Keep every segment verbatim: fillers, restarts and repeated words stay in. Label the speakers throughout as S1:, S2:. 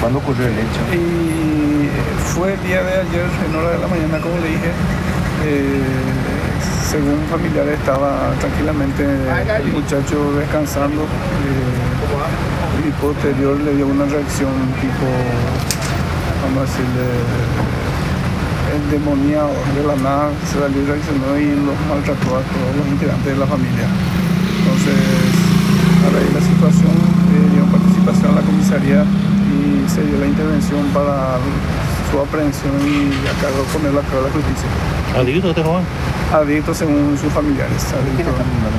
S1: ¿Cuándo ocurrió el hecho?
S2: Y fue el día de ayer, en hora de la mañana, como le dije. Eh, según familiares estaba tranquilamente el muchacho descansando eh, y posterior le dio una reacción tipo, vamos a decirle, endemoniado. De la nada se salió y reaccionó y los maltrató a todos los integrantes de la familia. Entonces, a raíz de la situación, eh, dio participación a la comisaría y se dio la intervención para su aprehensión y acabó ponerlo a cargo de la justicia.
S3: ¿Adicto este joven?
S2: Adicto según sus familiares.
S1: ¿Quién está mandando?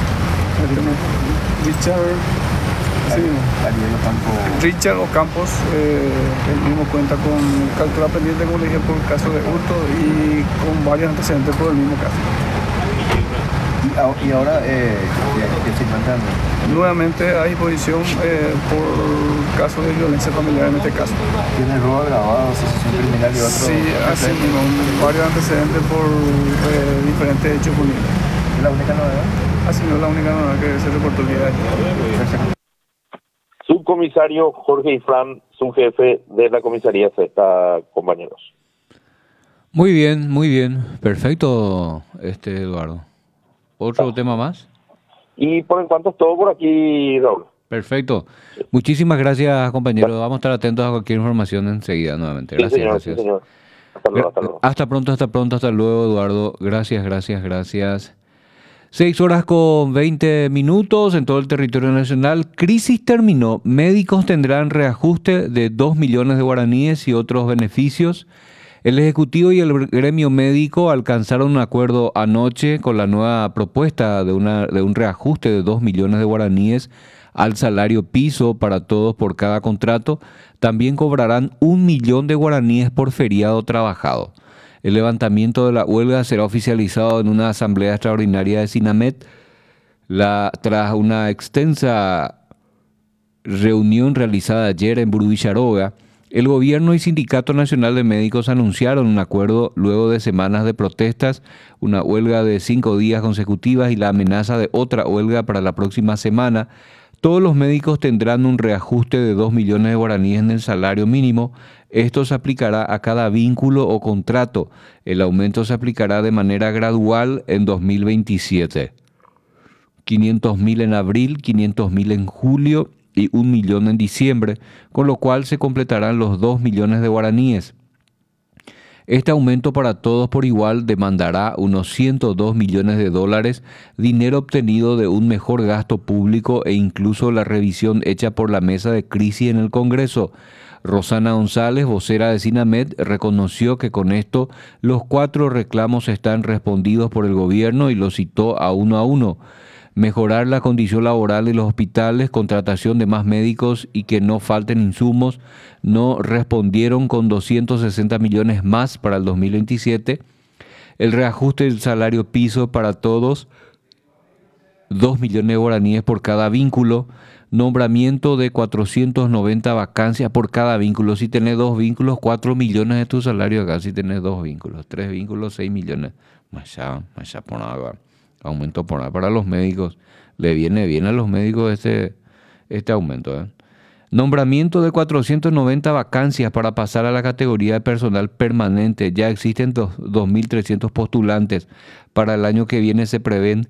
S2: Richard, sí,
S1: Ariel Ocampo.
S2: Richard Ocampos, eh, él mismo cuenta con captura pendiente, como le dije, por caso de hurto y con varios antecedentes por el mismo caso.
S1: Y ahora, eh, ¿qué se encuentran?
S2: Nuevamente a disposición eh, por caso de violencia familiar en este caso.
S1: ¿Tiene robo agravado, asociación criminal y otro?
S2: Sí, así mismo, varios antecedentes por eh, diferentes hechos punibles.
S1: ¿Es la única novedad?
S2: Así no es la única novedad que se reportó el día de ayer.
S3: Subcomisario Jorge Ifrán, subjefe de la comisaría Cesta, compañeros.
S4: Muy bien, muy bien. Perfecto, este Eduardo. ¿Otro ah. tema más?
S3: Y por en cuanto es todo por aquí, Raúl.
S4: Perfecto. Sí. Muchísimas gracias, compañero. Vamos a estar atentos a cualquier información enseguida nuevamente. Gracias, sí, señor,
S3: gracias.
S4: Sí,
S3: señor. Hasta luego, hasta luego.
S4: Hasta pronto, hasta pronto, hasta luego, Eduardo. Gracias, gracias, gracias. Seis horas con veinte minutos en todo el territorio nacional. Crisis terminó. Médicos tendrán reajuste de dos millones de guaraníes y otros beneficios. El Ejecutivo y el gremio médico alcanzaron un acuerdo anoche con la nueva propuesta de, una, de un reajuste de dos millones de guaraníes al salario piso para todos por cada contrato. También cobrarán un millón de guaraníes por feriado trabajado. El levantamiento de la huelga será oficializado en una asamblea extraordinaria de SINAMED la, tras una extensa reunión realizada ayer en Burubicharoga. El gobierno y Sindicato Nacional de Médicos anunciaron un acuerdo luego de semanas de protestas, una huelga de cinco días consecutivas y la amenaza de otra huelga para la próxima semana. Todos los médicos tendrán un reajuste de dos millones de guaraníes en el salario mínimo. Esto se aplicará a cada vínculo o contrato. El aumento se aplicará de manera gradual en dos mil veintisiete. quinientos mil en abril, quinientos mil en julio y un millón en diciembre, con lo cual se completarán los dos millones de guaraníes. Este aumento para todos por igual demandará unos ciento dos millones de dólares, dinero obtenido de un mejor gasto público e incluso la revisión hecha por la mesa de crisis en el Congreso. Rosana González, vocera de SINAMED, reconoció que con esto los cuatro reclamos están respondidos por el gobierno y los citó a uno a uno. Mejorar la condición laboral de los hospitales, contratación de más médicos y que no falten insumos, no respondieron con doscientos sesenta millones más para el dos mil veintisiete. El reajuste del salario piso para todos, dos millones de guaraníes por cada vínculo. Nombramiento de cuatrocientas noventa vacancias por cada vínculo. Si tenés dos vínculos, cuatro millones de tu salario acá. Si tenés dos vínculos, tres vínculos, seis millones. Más allá, más allá por nada. Aumento por nada. Para los médicos, le viene bien a los médicos este, este aumento. ¿eh? Nombramiento de cuatrocientas noventa vacancias para pasar a la categoría de personal permanente. Ya existen dos mil trescientos postulantes. Para el año que viene se prevén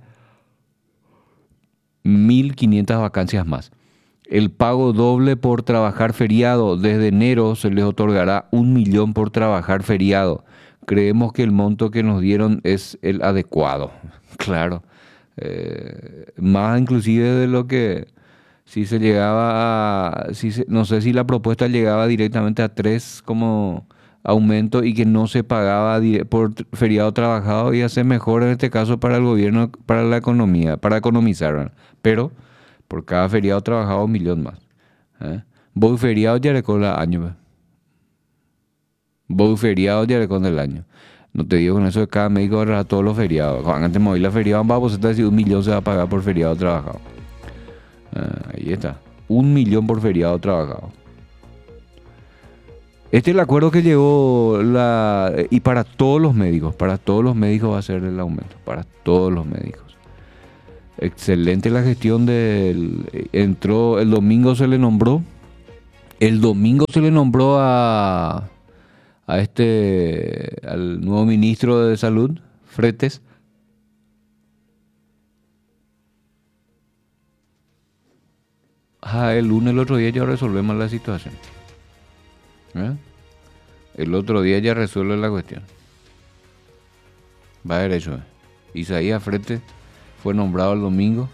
S4: mil quinientas vacancias más. El pago doble por trabajar feriado. Desde enero se les otorgará un millón por trabajar feriado. Creemos que el monto que nos dieron es el adecuado. Claro. Eh, más inclusive de lo que si se llegaba a... Si se, no sé si la propuesta llegaba directamente a tres como aumento y que no se pagaba por feriado trabajado, y hace mejor en este caso para el gobierno, para la economía, para economizar, ¿verdad? Pero por cada feriado trabajado un millón más. ¿eh? Voy feriado ya con el año. Voy feriado ya con el año. No te digo con eso de cada médico a todos los feriados. Cuando antes me voy la feriado, vamos a decir un millón se va a pagar por feriado trabajado. Ah, ahí está. Un millón por feriado trabajado. Este es el acuerdo que llegó la y para todos los médicos, para todos los médicos va a ser el aumento, para todos los médicos. Excelente la gestión del... Entró, el domingo se le nombró El domingo se le nombró a, a este, al nuevo ministro de Salud, Fretes. Ah, el lunes, el otro día ya resolvemos la situación. ¿Eh? El otro día ya resuelve la cuestión. Va a ver eso. Isaías Fretes fue nombrado el domingo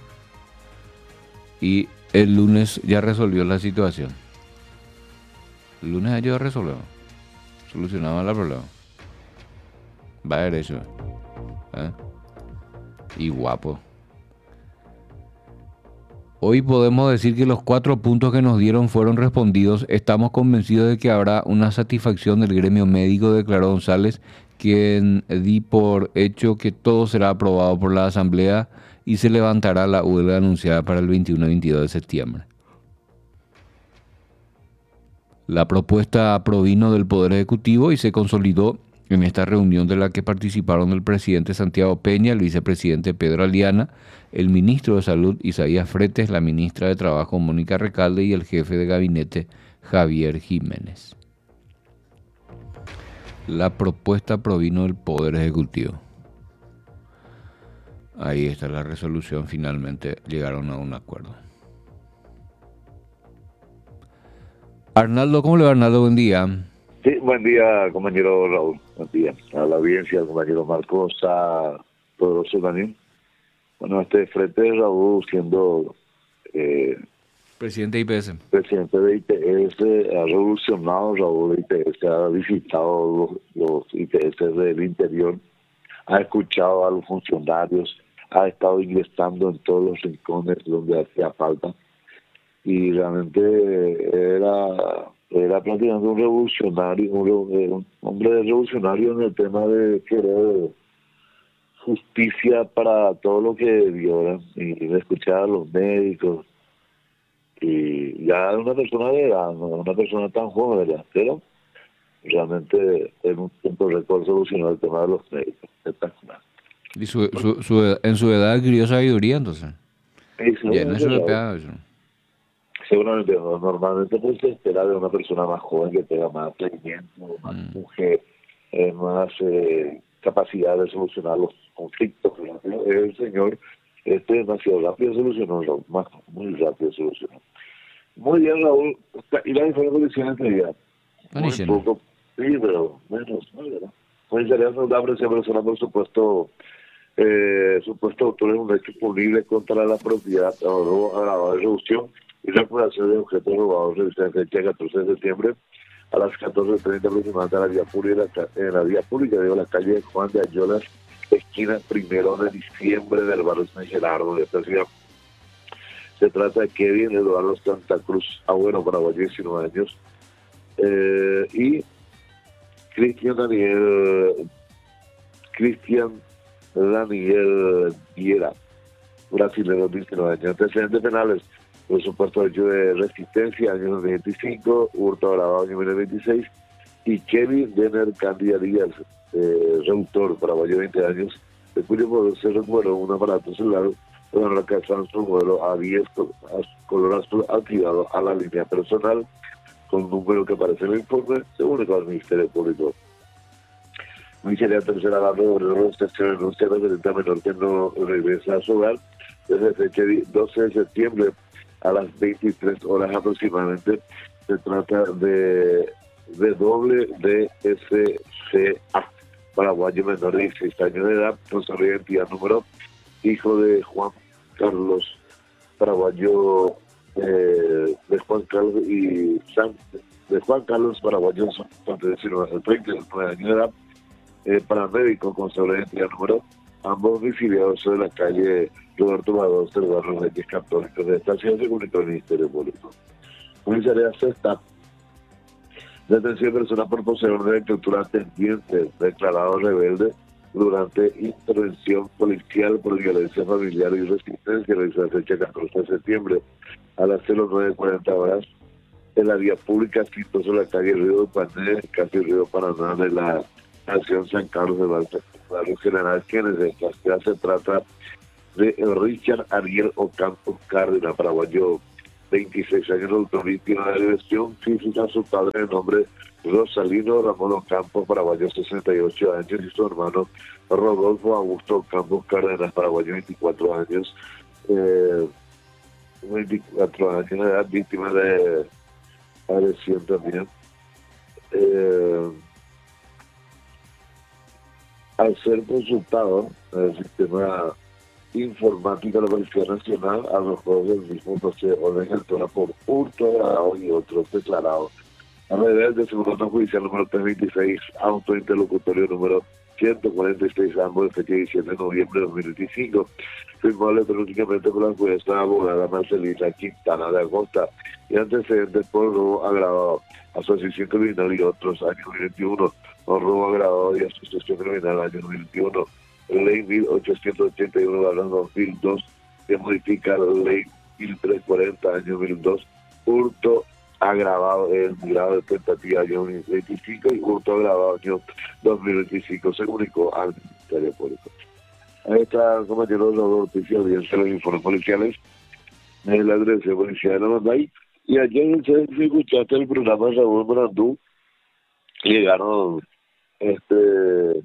S4: y el lunes ya resolvió la situación. El lunes ya resolvió. Solucionaba el problema. Va a ver eso. ¿Eh? Y guapo. Hoy podemos decir que los cuatro puntos que nos dieron fueron respondidos. Estamos convencidos de que habrá una satisfacción del gremio médico, declaró González, quien di por hecho que todo será aprobado por la Asamblea y se levantará la huelga anunciada para el veintiuno y veintidós de septiembre. La propuesta provino del Poder Ejecutivo y se consolidó en esta reunión de la que participaron el presidente Santiago Peña, el vicepresidente Pedro Aliana, el ministro de Salud Isaías Fretes, la ministra de Trabajo Mónica Recalde y el jefe de gabinete Javier Jiménez. La propuesta provino del Poder Ejecutivo. Ahí está la resolución, finalmente llegaron a un acuerdo. Arnaldo, ¿cómo le va, Arnaldo? Buen día.
S5: Sí, buen día, compañero Raúl. Buen día a la audiencia, al compañero Marcos, a Poderoso también. Bueno, este frente de Raúl, siendo eh,
S4: presidente de I P S.
S5: Presidente de I P S, ha revolucionado Raúl de I P S, ha visitado los, los I P S del interior, ha escuchado a los funcionarios, ha estado ingresando en todos los rincones donde hacía falta. Y realmente era, era prácticamente un revolucionario, un, un hombre revolucionario en el tema de querer justicia para todo lo que vio, y escuchar a los médicos. Y ya una persona de edad, no una persona tan joven, ¿verdad? Pero realmente en un tiempo récord solucionó el tema de los médicos.
S4: ¿Y su, su, su, en su edad adquirió sabiduría entonces?
S5: Y
S4: en eso le pega eso.
S5: Seguramente, normalmente pues se espera de una persona más joven que tenga más seguimiento, más mm. mujer, eh, más eh, capacidad de solucionar los conflictos. El señor este demasiado rápido solucionó, Raúl, más, muy rápido solucionó. Muy bien, Raúl. ¿Y la diferencia condición entre día? Muy poco, sí, pero menos, ¿no? Muy interesante la presión personal, por supuesto. Eh, supuesto autor es un hecho punible contra la propiedad, robo agravado de reducción y recuperación de objetos robados realizada en fecha catorce de septiembre a las catorce treinta aproximadamente en la vía pública, en la vía pública de la calle Juan de Ayolas, esquina primero de diciembre del barrio San Gerardo de esta ciudad. Se trata de Kevin Eduardo Santa Cruz Agüero, paraguayo, diecinueve años, eh, y Cristian Daniel Cristian Daniel Viera, brasileño, diecinueve años. Antecedentes penales: por supuesto hecho de resistencia, año noventa y cinco, hurto agravado, año mil novecientos veintiséis, y Kevin Denner Candida Díaz, eh, reductor, paraguayo, veinte años, de cuyo modo se recuperó un aparato celular con la casa en su modelo A diez color azul activado a la línea personal con número que aparece en el informe, según el Ministerio Público. Comisaría Tercera Barrio de Obreros, sección denuncia referente a menor que no regresa a su hogar desde fecha doce de septiembre a las veintitrés horas aproximadamente. Se trata de, de doble D S C A, paraguayo menor de dieciséis años de edad, con su identidad número, hijo de Juan Carlos, paraguayo eh, de Juan Carlos y San, de Juan Carlos, paraguayo, treinta y nueve años de edad, eh, paramédico con su identidad número, ambos domiciliados de la calle Roberto Badosa, del barrio Reyes Católicos de esta ciudad, se comunicó al Ministerio Público. Comisaría Sexta, detención de persona por poseer una estructura tendiente, declarado rebelde durante intervención policial por violencia familiar y resistencia, realizada fecha catorce de septiembre a las nueve cuarenta horas en la vía pública situada en la calle Río de Pané, casi Río Paraná, de la Nación San Carlos de Barrio General Kennedy. En esta ciudad se trata de Richard Ariel Ocampo Cárdenas, paraguayo veintiséis años, autor víctima de agresión física a su padre de nombre Rosalino Ramón Ocampo, paraguayo, sesenta y ocho años, y su hermano Rodolfo Augusto Ocampo Cárdenas, paraguayo, veinticuatro años, eh, veinticuatro años de edad, víctima de agresión también. Eh, al ser consultado el sistema informático de la Policía Nacional, arrojó del mismo proceso orden electoral por hurto de grado y otros declarados. A revés de Segundo Judicial número trescientos veintiséis, auto interlocutorio número ciento cuarenta y seis, ambos de fecha diecisiete de noviembre de dos mil veinticinco, firmado electrónicamente por la jueza abogada Marcelina Quintana de Acosta, y antecedentes por robo agravado, asociación criminal y otros, año dos mil veintiuno, por robo agravado y asociación criminal, año dos mil veintiuno, ley mil ochocientos ochenta y uno, dos mil dos, que modifica la ley mil trescientos cuarenta, año dos mil dos, hurto agravado en grado de tentativa, año dos mil veinticinco, y hurto agravado, año dos mil veinticinco, se comunicó al Ministerio Público. Ahí está, compañero, los noticias, audiencia, los informes policiales de la Dirección Policial de la Manday. Y ayer, si escuchaste el programa de Raúl Morandú, llegaron este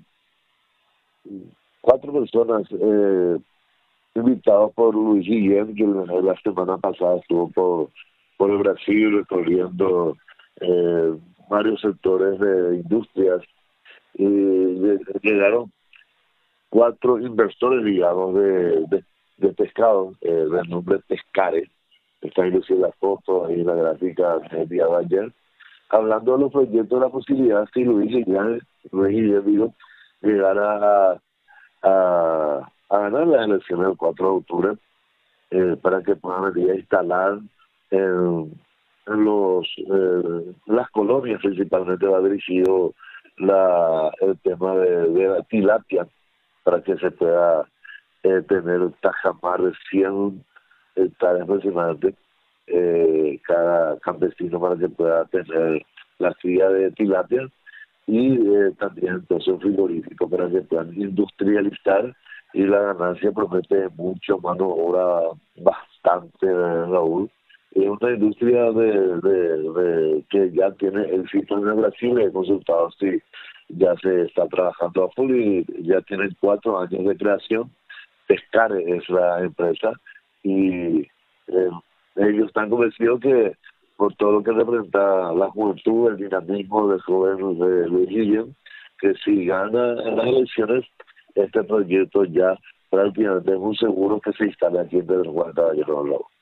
S5: cuatro personas eh, invitados por Luis Guillén, que la semana pasada estuvo por, por el Brasil recorriendo eh, varios sectores de industrias, y llegaron cuatro inversores, digamos, de, de, de pescado, eh, del nombre Pescare. Está inclusive la foto ahí, la gráfica del día de ayer, hablando de los proyectos, de la posibilidad si Luis Guillén, Luis Guillén, digo, llegara a A, a ganar las elecciones del cuatro de octubre, eh, para que puedan venir a instalar en, en los eh, las colonias. Principalmente va dirigido la, el tema de, de la tilapia, para que se pueda eh, tener tajamar de cien hectáreas aproximadamente, eh, cada campesino, para que pueda tener la cría de tilapia, y eh, también entonces un frigorífico para que puedan industrializar, y la ganancia promete mucho, mano de obra bastante, Raúl. Es una industria de, de, de que ya tiene éxito en el Brasil. He consultado si ya se está trabajando a full y ya tienen cuatro años de creación. Pescare es la empresa, y eh, ellos están convencidos que por todo lo que representa la juventud, el dinamismo del joven de Luis Guillén, que si gana en las elecciones, este proyecto ya prácticamente es muy seguro que se instale aquí en Pedro Juan Caballero del Lago.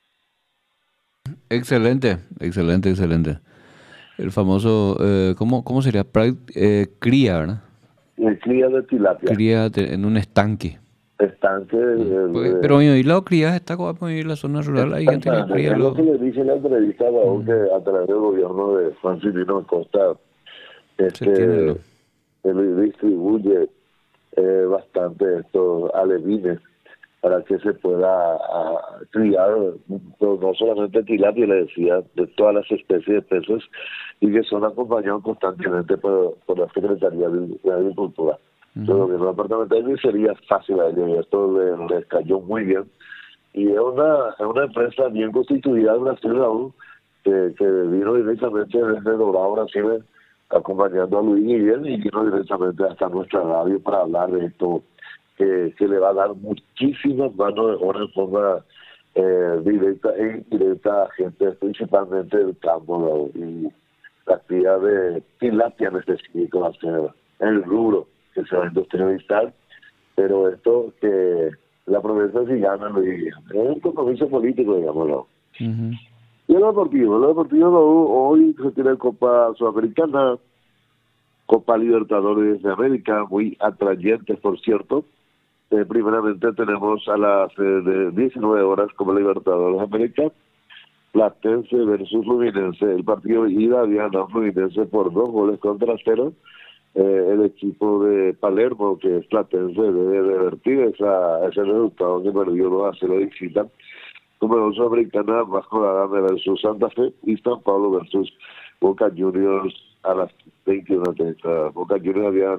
S4: Excelente, excelente, excelente. El famoso, eh, ¿cómo, ¿cómo sería? Eh, cría, ¿verdad?
S5: Y cría de tilapia.
S4: Cría de, en un estanque.
S5: Estanque.
S4: Mm.
S5: Eh,
S4: Pero y la cría está como en la zona rural, hay gente que cría.
S5: Es lo que le dice la entrevista a Raúl, mm. que a través del gobierno de Juan Cirino Acosta, este, él distribuye eh, bastante estos alevines para que se pueda a, criar no, no solamente tilapia, le decía, de todas las especies de peces, y que son acompañados constantemente por, por la Secretaría de, de Agricultura. Uh-huh. Entonces, el departamento sería fácil a ellos, y esto les le cayó muy bien. Y es una, es una empresa bien constituida en Brasil, Raúl, que, que vino directamente desde Dorado, Brasil, acompañando a Luis Guillén, y vino directamente hasta nuestra radio para hablar de esto, que, que le va a dar muchísimas manos de obra en forma eh, directa e indirecta a gente, principalmente del campo, Raúl, y la actividad de tilapia en específico va a ser el rubro que se va a industrializar, pero esto que la promesa si gana Luis Guillén es un compromiso político, digámoslo. Uh-huh. Y el deportivo, el deportivo hoy se tiene Copa Sudamericana, Copa Libertadores de América, muy atrayentes, por cierto. Eh, primeramente tenemos a las eh, de diecinueve horas Copa Libertadores de América, Platense versus Fluminense. El partido de ida había ganado Fluminense por dos goles contra cero. Eh, el equipo de Palermo, que es Platense, debe revertir esa, ese resultado que perdió dos a cero de visita. Como Sudamericana, Vasco da Gama versus Santa Fe, y San Pablo versus Boca Juniors a las veintiuna treinta. Boca Juniors había ganado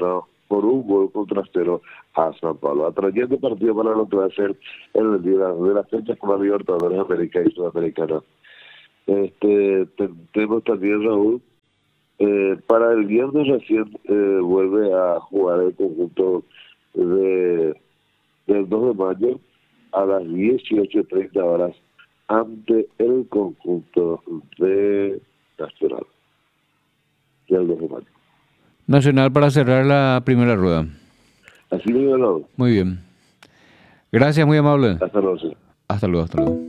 S5: por un gol contra cero a San Pablo. Atrayente partido para lo que va a ser el día de las fechas con la Libertadores América y Sudamericana. Este, te- tenemos también, Raúl, eh, para el viernes recién eh, vuelve a jugar el conjunto de del dos de mayo a las dieciocho treinta horas ante el conjunto de Nacional del dos de mayo.
S4: Nacional para cerrar la primera rueda.
S5: Así mismo, Raúl.
S4: Muy bien. Gracias, muy amable.
S5: Hasta luego.
S4: Hasta luego, hasta luego.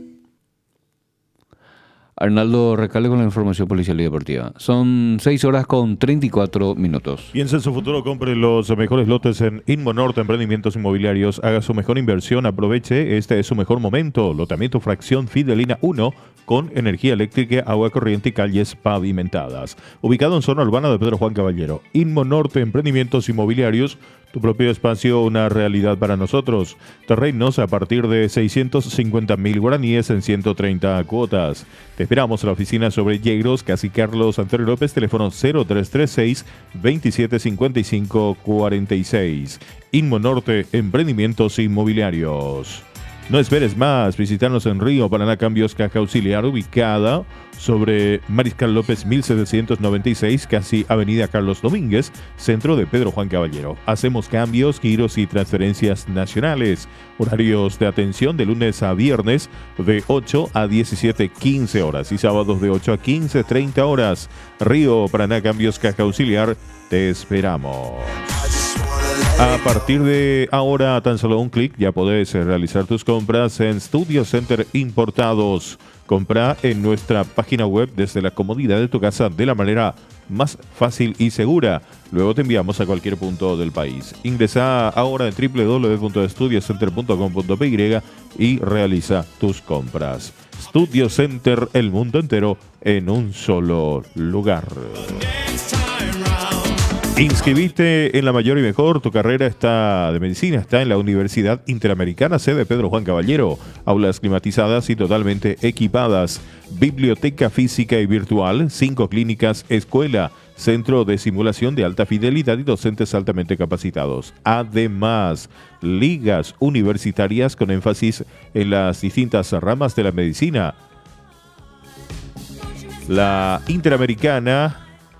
S4: Arnaldo Recalde con la información policial y deportiva. Son seis horas con treinta y cuatro minutos.
S6: Piensa en su futuro, compre los mejores lotes en Inmonorte Emprendimientos Inmobiliarios. Haga su mejor inversión, aproveche, este es su mejor momento. Lotamiento Fracción Fidelina uno con energía eléctrica, agua corriente y calles pavimentadas. Ubicado en zona urbana de Pedro Juan Caballero. Inmonorte Emprendimientos Inmobiliarios, tu propio espacio, una realidad para nosotros. Terrenos a partir de seiscientos cincuenta mil guaraníes en ciento treinta cuotas. Te esperamos en la oficina sobre Yegros, Casi Carlos Antonio López, teléfono cero tres tres seis, veintisiete cincuenta y cinco cuarenta y seis. Inmonorte Emprendimientos Inmobiliarios. No esperes más, visitarnos en Río Paraná Cambios Caja Auxiliar, ubicada sobre Mariscal López mil setecientos noventa y seis, casi Avenida Carlos Domínguez, centro de Pedro Juan Caballero. Hacemos cambios, giros y transferencias nacionales. Horarios de atención de lunes a viernes de ocho a diecisiete quince horas y sábados de ocho a quince treinta horas. Río Paraná Cambios Caja Auxiliar, te esperamos. A partir de ahora, tan solo un clic, ya podés realizar tus compras en Studio Center Importados. Compra en nuestra página web desde la comodidad de tu casa de la manera más fácil y segura. Luego te enviamos a cualquier punto del país. Ingresa ahora en doble u doble u doble u punto studio center punto com punto p y y realiza tus compras. Studio Center, el mundo entero en un solo lugar. Inscribite en la mayor y mejor. Tu carrera está de medicina está en la Universidad Interamericana, sede Pedro Juan Caballero. Aulas climatizadas y totalmente equipadas. Biblioteca física y virtual. Cinco clínicas, escuela, centro de simulación de alta fidelidad y docentes altamente capacitados. Además, ligas universitarias con énfasis en las distintas ramas de la medicina. La Interamericana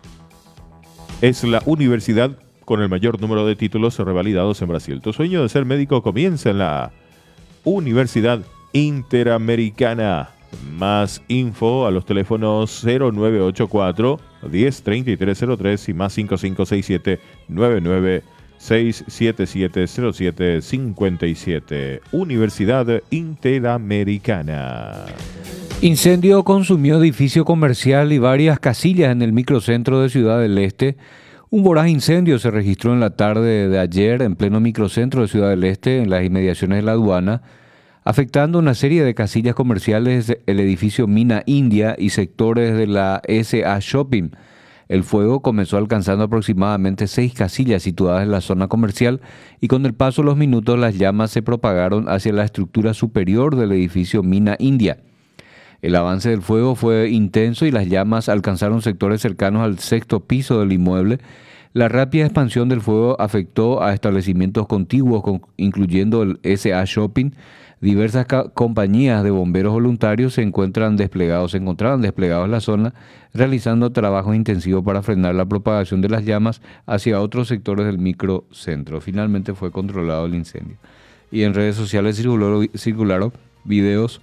S6: es la universidad con el mayor número de títulos revalidados en Brasil. Tu sueño de ser médico comienza en la Universidad Interamericana. Más info a los teléfonos cero nueve ocho cuatro, diez, treinta y tres cero tres y más cinco cinco seis siete, nueve nueve seis siete siete cero siete cinco siete. Universidad Interamericana.
S4: Incendio consumió edificio comercial y varias casillas en el microcentro de Ciudad del Este. Un voraz incendio se registró en la tarde de ayer en pleno microcentro de Ciudad del Este, en las inmediaciones de la aduana, afectando una serie de casillas comerciales, el edificio Mina India y sectores de la S A Shopping. El fuego comenzó alcanzando aproximadamente seis casillas situadas en la zona comercial y con el paso de los minutos las llamas se propagaron hacia la estructura superior del edificio Mina India. El avance del fuego fue intenso y las llamas alcanzaron sectores cercanos al sexto piso del inmueble. La rápida expansión del fuego afectó a establecimientos contiguos, con, incluyendo el S A Shopping. Diversas ca- compañías de bomberos voluntarios se encuentran desplegados, se encontraban desplegados en la zona, realizando trabajos intensivos para frenar la propagación de las llamas hacia otros sectores del microcentro. Finalmente fue controlado el incendio. Y en redes sociales circuló, circularon videos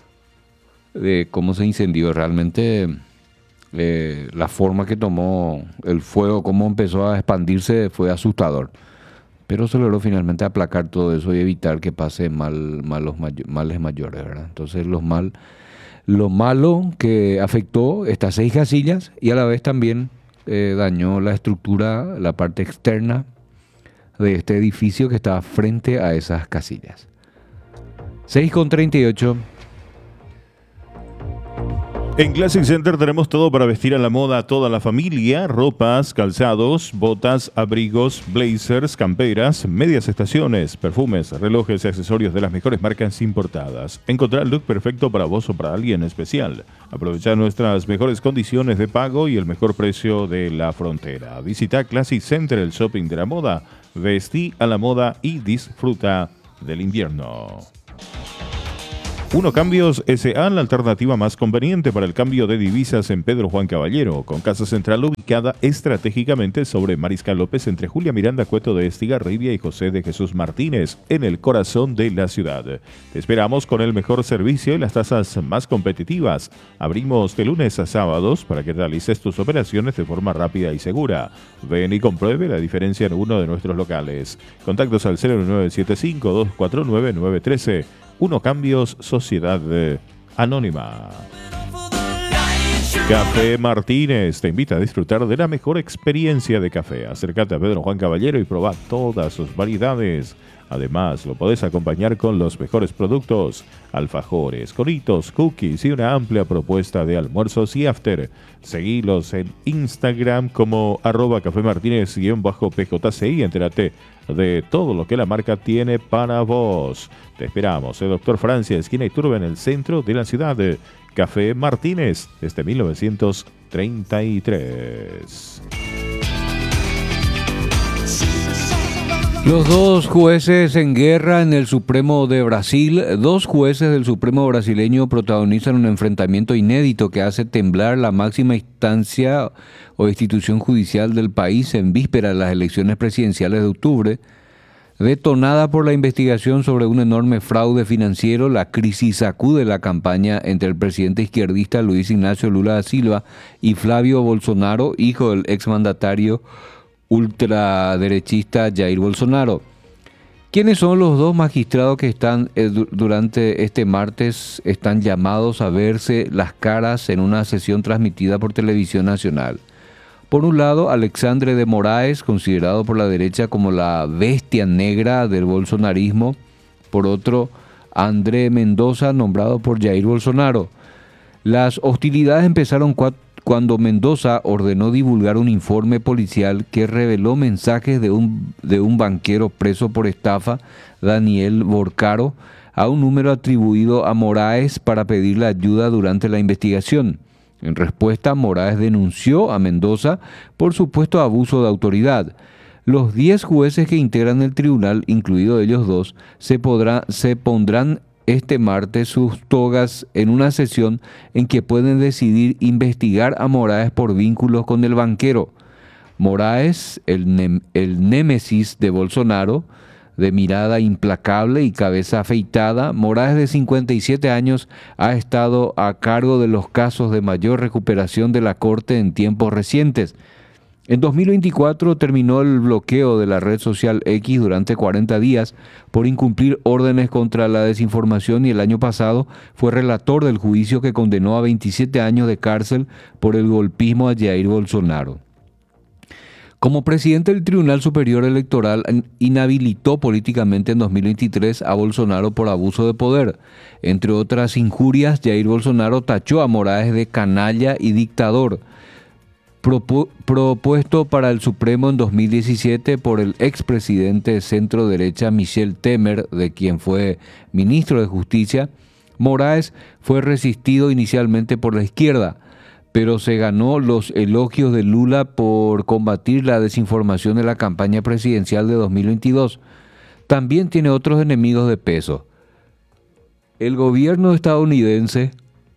S4: de cómo se incendió. Realmente eh, la forma que tomó el fuego, cómo empezó a expandirse, fue asustador. Pero se logró finalmente aplacar todo eso y evitar que pase mal, malos may- males mayores, ¿verdad? Entonces los mal, lo malo que afectó estas seis casillas y a la vez también eh, dañó la estructura, la parte externa de este edificio que estaba frente a esas casillas. seis con treinta y ocho.
S6: En Classic Center tenemos todo para vestir a la moda a toda la familia: ropas, calzados, botas, abrigos, blazers, camperas, medias estaciones, perfumes, relojes y accesorios de las mejores marcas importadas. Encontrar el look perfecto para vos o para alguien especial. Aprovechar nuestras mejores condiciones de pago y el mejor precio de la frontera. Visita Classic Center, el shopping de la moda. Vestí a la moda y disfruta del invierno. Uno Cambios S A, la alternativa más conveniente para el cambio de divisas en Pedro Juan Caballero, con casa central ubicada estratégicamente sobre Mariscal López entre Julia Miranda Cueto de Estigarribia y José de Jesús Martínez, en el corazón de la ciudad. Te esperamos con el mejor servicio y las tasas más competitivas. Abrimos de lunes a sábados para que realices tus operaciones de forma rápida y segura. Ven y compruebe la diferencia en uno de nuestros locales. Contactos al cero nueve siete cinco, dos cuatro nueve, nueve uno tres. Uno Cambios, Sociedad Anónima. Café Martínez te invita a disfrutar de la mejor experiencia de café. Acércate a Pedro Juan Caballero y proba todas sus variedades. Además, lo podés acompañar con los mejores productos: alfajores, coritos, cookies y una amplia propuesta de almuerzos y after. Seguilos en Instagram como arroba Café Martínez-P J C y entérate de todo lo que la marca tiene para vos. Te esperamos en Doctor Francia, esquina Iturbe, en el centro de la ciudad. Café Martínez, desde mil novecientos treinta y tres.
S4: Los dos jueces en guerra en el Supremo de Brasil. Dos jueces del Supremo brasileño protagonizan un enfrentamiento inédito que hace temblar la máxima instancia o institución judicial del país en víspera de las elecciones presidenciales de octubre. Detonada por la investigación sobre un enorme fraude financiero, la crisis sacude la campaña entre el presidente izquierdista Luis Ignacio Lula da Silva y Flavio Bolsonaro, hijo del exmandatario ultraderechista Jair Bolsonaro. ¿Quiénes son los dos magistrados que están eh, durante este martes están llamados a verse las caras en una sesión transmitida por Televisión Nacional? Por un lado, Alexandre de Moraes, considerado por la derecha como la bestia negra del bolsonarismo. Por otro, André Mendoza, nombrado por Jair Bolsonaro. Las hostilidades empezaron cuatro cuando Mendoza ordenó divulgar un informe policial que reveló mensajes de un, de un banquero preso por estafa, Daniel Borcaro, a un número atribuido a Moraes para pedirle ayuda durante la investigación. En respuesta, Moraes denunció a Mendoza por supuesto abuso de autoridad. Los diez jueces que integran el tribunal, incluidos ellos dos, se, podrá, se pondrán este martes sus togas en una sesión en que pueden decidir investigar a Moraes por vínculos con el banquero. Moraes, el, ne- el némesis de Bolsonaro, de mirada implacable y cabeza afeitada, Moraes, de cincuenta y siete años, ha estado a cargo de los casos de mayor recuperación de la Corte en tiempos recientes. En dos mil veinticuatro terminó el bloqueo de la red social X durante cuarenta días por incumplir órdenes contra la desinformación y el año pasado fue relator del juicio que condenó a veintisiete años de cárcel por el golpismo a Jair Bolsonaro. Como presidente del Tribunal Superior Electoral, inhabilitó políticamente en dos mil veintitrés a Bolsonaro por abuso de poder. Entre otras injurias, Jair Bolsonaro tachó a Moraes de canalla y dictador. Propu- propuesto para el Supremo en dos mil diecisiete por el expresidente de centro derecha Michel Temer, de quien fue ministro de Justicia, Moraes fue resistido inicialmente por la izquierda, pero se ganó los elogios de Lula por combatir la desinformación de la campaña presidencial de dos mil veintidós. También tiene otros enemigos de peso. El gobierno estadounidense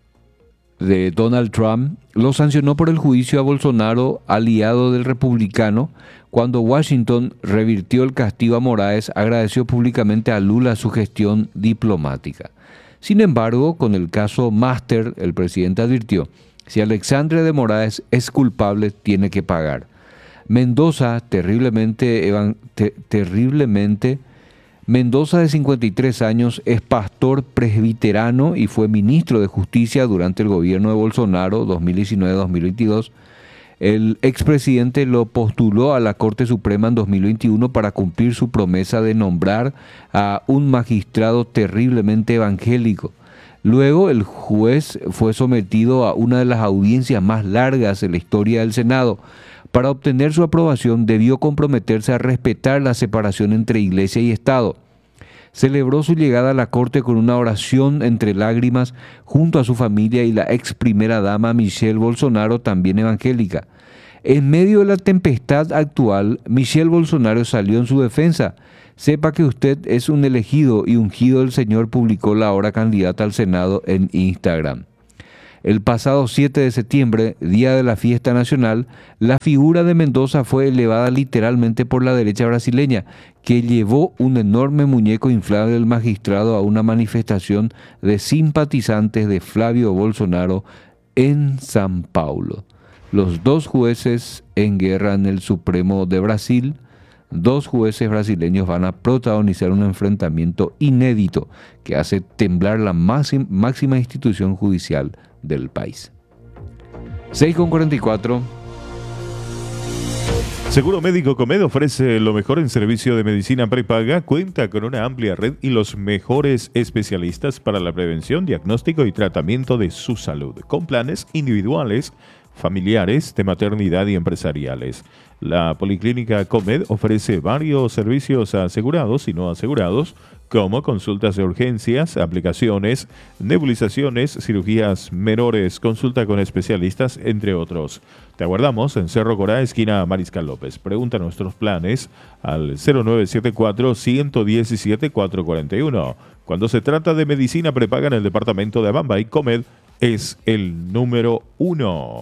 S4: de Donald Trump lo sancionó por el juicio a Bolsonaro, aliado del republicano. Cuando Washington revirtió el castigo a Moraes, agradeció públicamente a Lula su gestión diplomática. Sin embargo, con el caso Master, el presidente advirtió: si Alexandre de Moraes es culpable, tiene que pagar. Mendoza, terriblemente, evan, te, terriblemente, Mendoza, de cincuenta y tres años, es pastor presbiterano y fue ministro de Justicia durante el gobierno de Bolsonaro dos mil diecinueve a dos mil veintidós. El expresidente lo postuló a la Corte Suprema en dos mil veintiuno para cumplir su promesa de nombrar a un magistrado terriblemente evangélico. Luego el juez fue sometido a una de las audiencias más largas en la historia del Senado. Para obtener su aprobación debió comprometerse a respetar la separación entre Iglesia y Estado. Celebró su llegada a la corte con una oración entre lágrimas junto a su familia y la ex primera dama Michelle Bolsonaro, también evangélica. En medio de la tempestad actual, Michelle Bolsonaro salió en su defensa. Sepa que usted es un elegido y ungido del Señor, publicó la ahora candidata al Senado en Instagram. El pasado siete de septiembre, día de la fiesta nacional, la figura de Mendoza fue elevada literalmente por la derecha brasileña, que llevó un enorme muñeco inflable del magistrado a una manifestación de simpatizantes de Flavio Bolsonaro en São Paulo. Los dos jueces en guerra en el Supremo de Brasil, dos jueces brasileños van a protagonizar un enfrentamiento inédito que hace temblar la máxima institución judicial del país. seis con cuarenta y cuatro.
S6: Seguro Médico Comed ofrece lo mejor en servicio de medicina prepaga, cuenta con una amplia red y los mejores especialistas para la prevención, diagnóstico y tratamiento de su salud, con planes individuales, familiares, de maternidad y empresariales. La Policlínica Comed ofrece varios servicios asegurados y no asegurados, como consultas de urgencias, aplicaciones, nebulizaciones, cirugías menores, consulta con especialistas, entre otros. Te aguardamos en Cerro Corá, esquina Mariscal López. Pregunta nuestros planes al cero nueve siete cuatro, uno uno siete, cuatro cuatro uno. Cuando se trata de medicina prepaga en el departamento de Abamba, y Comed es el número uno.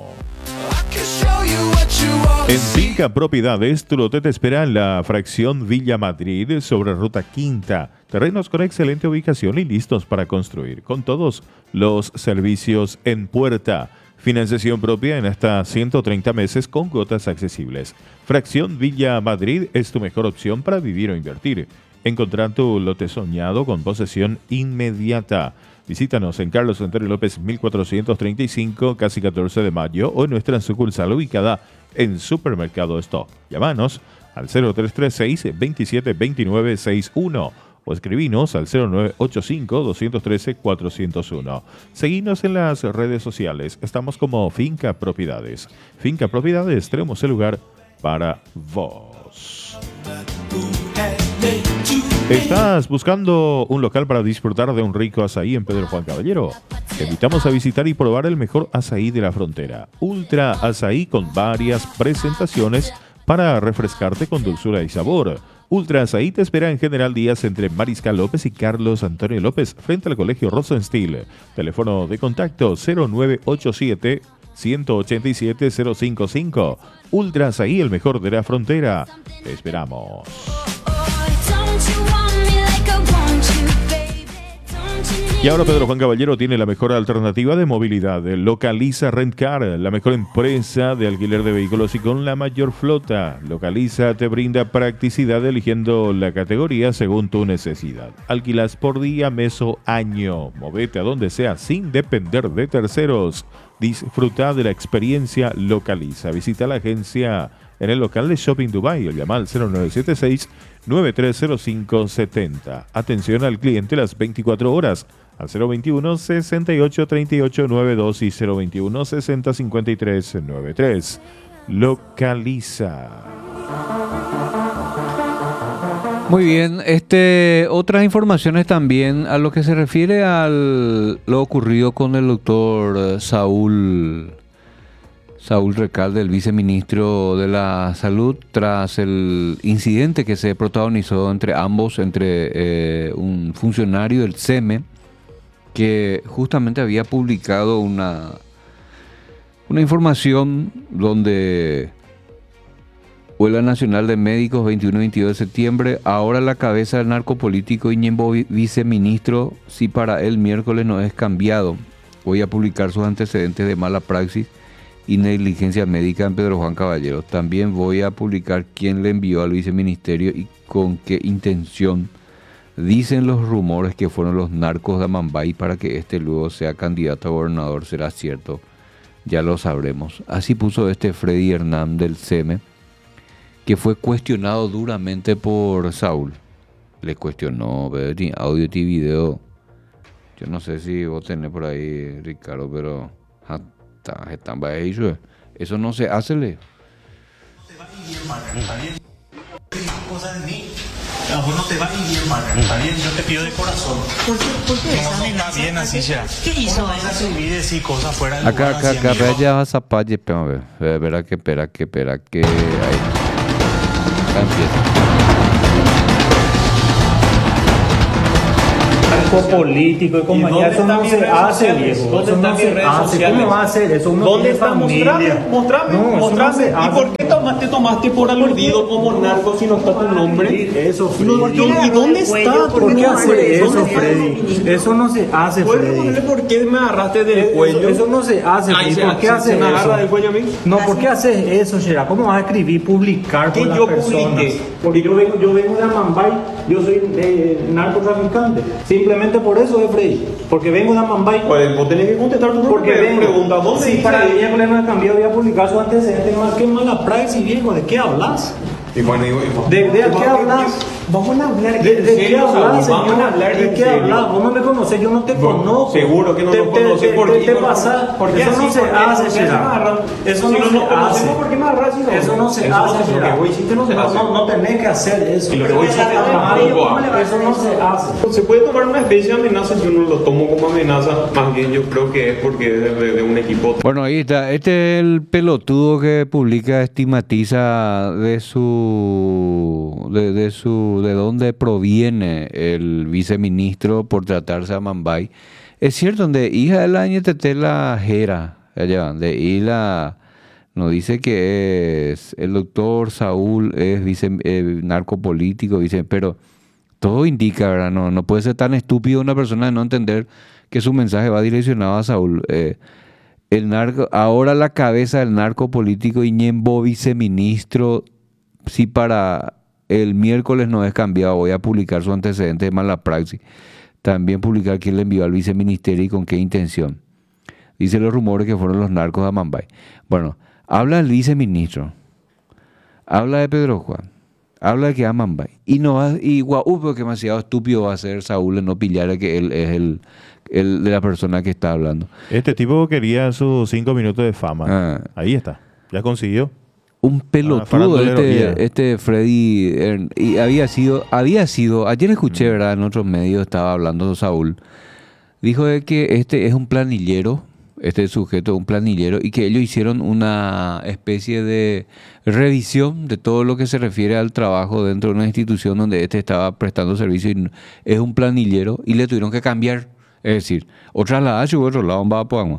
S6: En Finca Propiedades, tu lote te espera en la fracción Villa Madrid sobre Ruta Quinta. Terrenos con excelente ubicación y listos para construir, con todos los servicios en puerta. Financiación propia en hasta ciento treinta meses con cuotas accesibles. Fracción Villa Madrid es tu mejor opción para vivir o invertir. Encontrar tu lote soñado con posesión inmediata. Visítanos en Carlos Antonio López mil cuatrocientos treinta y cinco, casi catorce de mayo, o en nuestra sucursal ubicada en Supermercado Stock. Llámanos al cero tres tres seis, veintisiete veintinueve sesenta y uno o escribinos al cero nueve ocho cinco, dos uno tres, cuatro cero uno. Seguinos en las redes sociales. Estamos como Finca Propiedades. Finca Propiedades, tenemos el lugar para vos. ¿Estás buscando un local para disfrutar de un rico azaí en Pedro Juan Caballero? Te invitamos a visitar y probar el mejor azaí de la frontera. Ultra Azaí, con varias presentaciones para refrescarte con dulzura y sabor. Ultra Azaí te espera en General Díaz entre Mariscal López y Carlos Antonio López, frente al Colegio Rosenstiel. Teléfono de contacto cero nueve ocho siete, uno ocho siete, cero cinco cinco. Ultra Azaí, el mejor de la frontera. Te esperamos. Y ahora Pedro Juan Caballero tiene la mejor alternativa de movilidad. Localiza Rentcar, la mejor empresa de alquiler de vehículos y con la mayor flota. Localiza te brinda practicidad eligiendo la categoría según tu necesidad. Alquilas por día, mes o año. Movete a donde sea sin depender de terceros. Disfruta de la experiencia Localiza. Visita la agencia en el local de Shopping Dubai o llama al cero nueve siete seis, nueve tres cero cinco siete cero. Atención al cliente las veinticuatro horas al cero veintiuno, sesenta y ocho, treinta y ocho, noventa y dos y cero veintiuno, sesenta, cincuenta y tres, noventa y tres. Localiza.
S4: Muy bien, este, otras informaciones también a lo que se refiere a lo ocurrido con el doctor Saúl Saúl Recalde, el viceministro de la Salud, tras el incidente que se protagonizó entre ambos, entre eh, un funcionario del S E M E, que justamente había publicado una, una información donde Huelga Nacional de Médicos veintiuno y veintidós de septiembre, ahora la cabeza del narcopolítico Iñembo, viceministro, si para el miércoles no es cambiado. Voy a publicar sus antecedentes de mala praxis y negligencia médica en Pedro Juan Caballero. También voy a publicar quién le envió al viceministerio y con qué intención. Dicen los rumores que fueron los narcos de Amambay para que este luego sea candidato a gobernador. ¿Será cierto? Ya lo sabremos. Así puso este Freddy Hernán del S E M E, que fue cuestionado duramente por Saúl. Le cuestionó, audio y video. Yo no sé si vos tenés por ahí, Ricardo, pero hasta están eso. Eso no se hace, le.
S7: Cosas de mí. A vos no te va a ir bien, madre. Está bien, yo te pido de corazón.
S8: ¿Por qué? ¿Por qué?
S7: No, no está bien así ya.
S8: ¿Qué hizo
S7: ¿Cómo vas a
S8: eso?
S7: subir y decir cosas fuera del
S4: Acá,
S7: lugar
S4: acá,
S7: así,
S4: acá,
S7: amigo?
S4: ya vas a palle, espera, a ver. Espera que, espera que, espera que. Ahí. Acá empieza.
S9: Político y compañía, eso no se hace, viejo. Eso no se hace. ¿Cómo va a hacer eso? Uno
S10: ¿Dónde
S9: tiene
S10: está?
S9: familia.
S10: Mostrame, mostrame,
S9: No, eso
S10: mostrame.
S9: no se
S10: ¿Y
S9: hace.
S10: por qué tomaste, tomaste por aludido como narco si no está tu nombre?
S9: Eso,
S10: No,
S9: Freddy.
S10: ¿y dónde está?
S9: ¿Por qué hacer eso,
S10: ¿Dónde está?
S9: Freddy? Eso no se hace,
S10: ¿Puedes ponerle
S9: Freddy.
S10: por qué me agarraste del cuello?
S9: Eso, eso no se hace,
S10: Ay,
S9: Freddy.
S10: se-
S9: ¿Por qué
S10: se-
S9: haces
S10: se me agarra
S9: eso?
S10: del cuello a mí.
S9: No, ¿por qué haces eso, Shera? ¿Cómo vas a escribir, publicar
S10: ¿Qué
S9: con las
S10: yo
S9: personas?
S10: publiqué?
S9: Porque yo vengo, yo vengo de Amambay, yo soy eh, narcotraficante. Simplemente por eso, eh, Freddy. Porque vengo de Amambay.
S10: Pues vos tenés que contestar tu
S9: Porque
S10: propia
S9: vengo.
S10: pregunta. ¿Dónde
S9: Si
S10: dice
S9: para el
S10: ahí?
S9: miércoles no he cambiado, voy a publicar su antecedente. Más que mala praxis, viejo. ¿De qué hablas?
S10: Y bueno, y- y-
S9: ¿De, de
S10: vamos-
S9: qué hablas?
S10: Vamos a hablar
S9: ¿De,
S10: en
S9: de
S10: serio,
S9: qué hablas,
S10: Saúl,
S9: señor?
S10: Vamos a hablar
S9: ¿De
S10: en
S9: qué
S10: serio.
S9: hablas? Vos no me conoces, yo no te
S10: Bueno,
S9: conozco.
S10: seguro que no
S9: te,
S10: nos
S9: te-
S10: conoces.
S9: te-
S10: ¿Por
S9: te-
S10: qué?
S9: te
S10: ¿Por-
S9: pasa-
S10: por qué
S9: Eso no
S10: así?
S9: se
S10: ¿Por qué?
S9: hace,
S10: ¿Por qué
S9: Shera.
S10: se me agarran?
S9: Eso
S10: Si
S9: no
S10: no
S9: se
S10: nos conocemos,
S9: hace.
S10: ¿por qué me agarras si no?
S9: Eso no se
S10: Eso
S9: hace,
S10: no se-
S9: Shera.
S10: Lo que vos hiciste no se
S9: No,
S10: hace.
S9: no, no tenés que hacer eso.
S10: Y lo que vos hiciste tampoco.
S9: Eso no se hace.
S10: Se puede tomar una especie de amenaza, yo no lo tomo como amenaza, más bien yo creo que es porque es de, de un equipo.
S4: Bueno, ahí está. Este es el pelotudo que publica, estigmatiza de su, de, de su, de dónde proviene el viceministro por tratarse a Mambay. Es cierto, donde hija de la N T T la Jera, allá, de Ila, nos dice que es el doctor Saúl es vice, eh, narcopolítico, vice, pero todo indica, ¿verdad? No, no puede ser tan estúpido una persona de no entender que su mensaje va direccionado a Saúl. Eh, el narco, ahora la cabeza del narco político Iñembo, viceministro, si para el miércoles no es cambiado, voy a publicar su antecedente de mala praxis. También publicar quién le envió al viceministerio y con qué intención. Dice los rumores que fueron los narcos de Amambay. Bueno, habla el viceministro, habla de Pedro Juan, habla de que Amambay. Y no va, y guau, uh, pero que demasiado estúpido va a ser Saúl en no pillar que él es el, el de la persona que está hablando.
S6: Este tipo quería sus cinco minutos de fama.
S4: Ah.
S6: Ahí está. Ya consiguió.
S4: Un pelotudo
S6: farandulero,
S4: este,
S6: yeah.
S4: este Freddy, Ern- y había sido, había sido, ayer escuché, ¿verdad? En otros medios estaba hablando Saúl, dijo de que este es un planillero, este sujeto es un planillero, y que ellos hicieron una especie de revisión de todo lo que se refiere al trabajo dentro de una institución donde este estaba prestando servicio y es un planillero, y le tuvieron que cambiar, es decir, o trasladarse u otro lado, va a Puangua.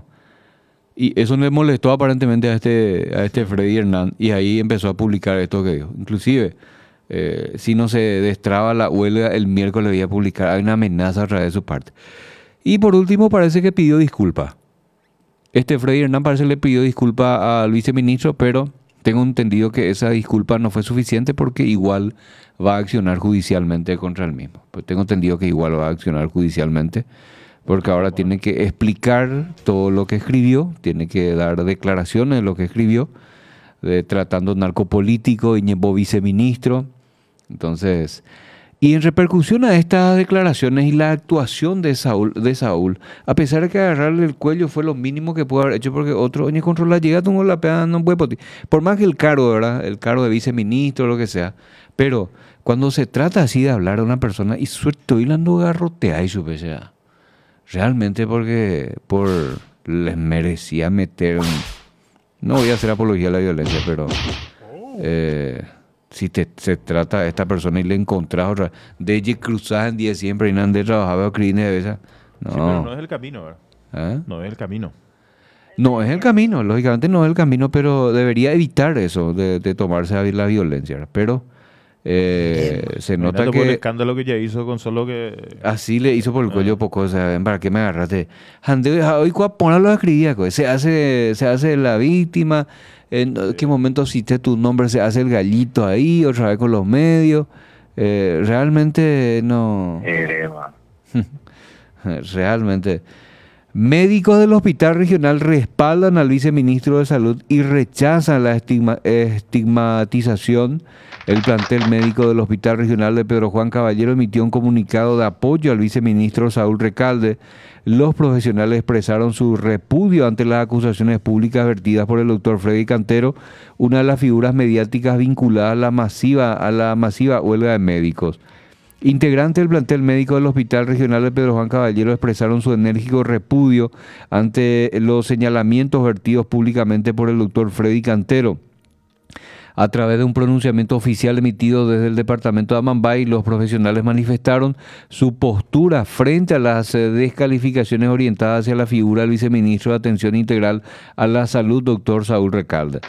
S4: Y eso le molestó aparentemente a este, a este Freddy Hernán, y ahí empezó a publicar esto que dijo. Inclusive, eh, si no se destraba la huelga, el miércoles voy a publicar. Hay una amenaza a través de su parte. Y por último, parece que pidió disculpas. Este Freddy Hernán parece que le pidió disculpas al viceministro, pero tengo entendido que esa disculpa no fue suficiente porque igual va a accionar judicialmente contra el mismo. Pues tengo entendido que igual va a accionar judicialmente, porque ahora tiene que explicar todo lo que escribió, tiene que dar declaraciones de lo que escribió, de tratando narcopolítico, Iñembo viceministro. Entonces, y en repercusión a estas declaraciones y la actuación de Saúl, de Saúl, a pesar de que agarrarle el cuello fue lo mínimo que pudo haber hecho, porque otro, oye, contra la llegada, no la pega, no puede poder. Por más que el cargo, ¿verdad? El cargo de viceministro, lo que sea, pero cuando se trata así de hablar a una persona, y suelto y la no garrotea y su sea. Realmente porque por les merecía meter un, no voy a hacer apología a la violencia, pero eh, si te, se trata de esta persona y le encontrás otra de ella cruzás en día siempre y no han de trabajar o crímenes de esa, no.
S6: Sí, pero no es el camino, ¿verdad?
S4: ¿Eh?
S6: No es el camino.
S4: No es el camino, lógicamente no es el camino, pero debería evitar eso de, de tomarse la violencia, ¿verdad? Pero eh, se nota
S6: Mirando por el
S4: que
S6: escándalo que ya hizo con solo que...
S4: así le hizo por el cuello poco, o sea, ¿para qué me agarraste? Ande, hoy ponalo a escribir, co, se hace, se hace la víctima, en qué momento cité tu nombre, se hace el gallito ahí, otra vez con los medios, eh, realmente no, realmente, Médicos del Hospital Regional respaldan al viceministro de Salud y rechazan la estigma- estigmatización. El plantel médico del Hospital Regional de Pedro Juan Caballero emitió un comunicado de apoyo al viceministro Saúl Recalde. Los profesionales expresaron su repudio ante las acusaciones públicas vertidas por el doctor Freddy Cantero, una de las figuras mediáticas vinculadas a la masiva, a la masiva huelga de médicos. Integrantes del plantel médico del Hospital Regional de Pedro Juan Caballero expresaron su enérgico repudio ante los señalamientos vertidos públicamente por el doctor Freddy Cantero. A través de un pronunciamiento oficial emitido desde el departamento de Amambay, los profesionales manifestaron su postura frente a las descalificaciones orientadas hacia la figura del viceministro de Atención Integral a la Salud, doctor Saúl Recalde.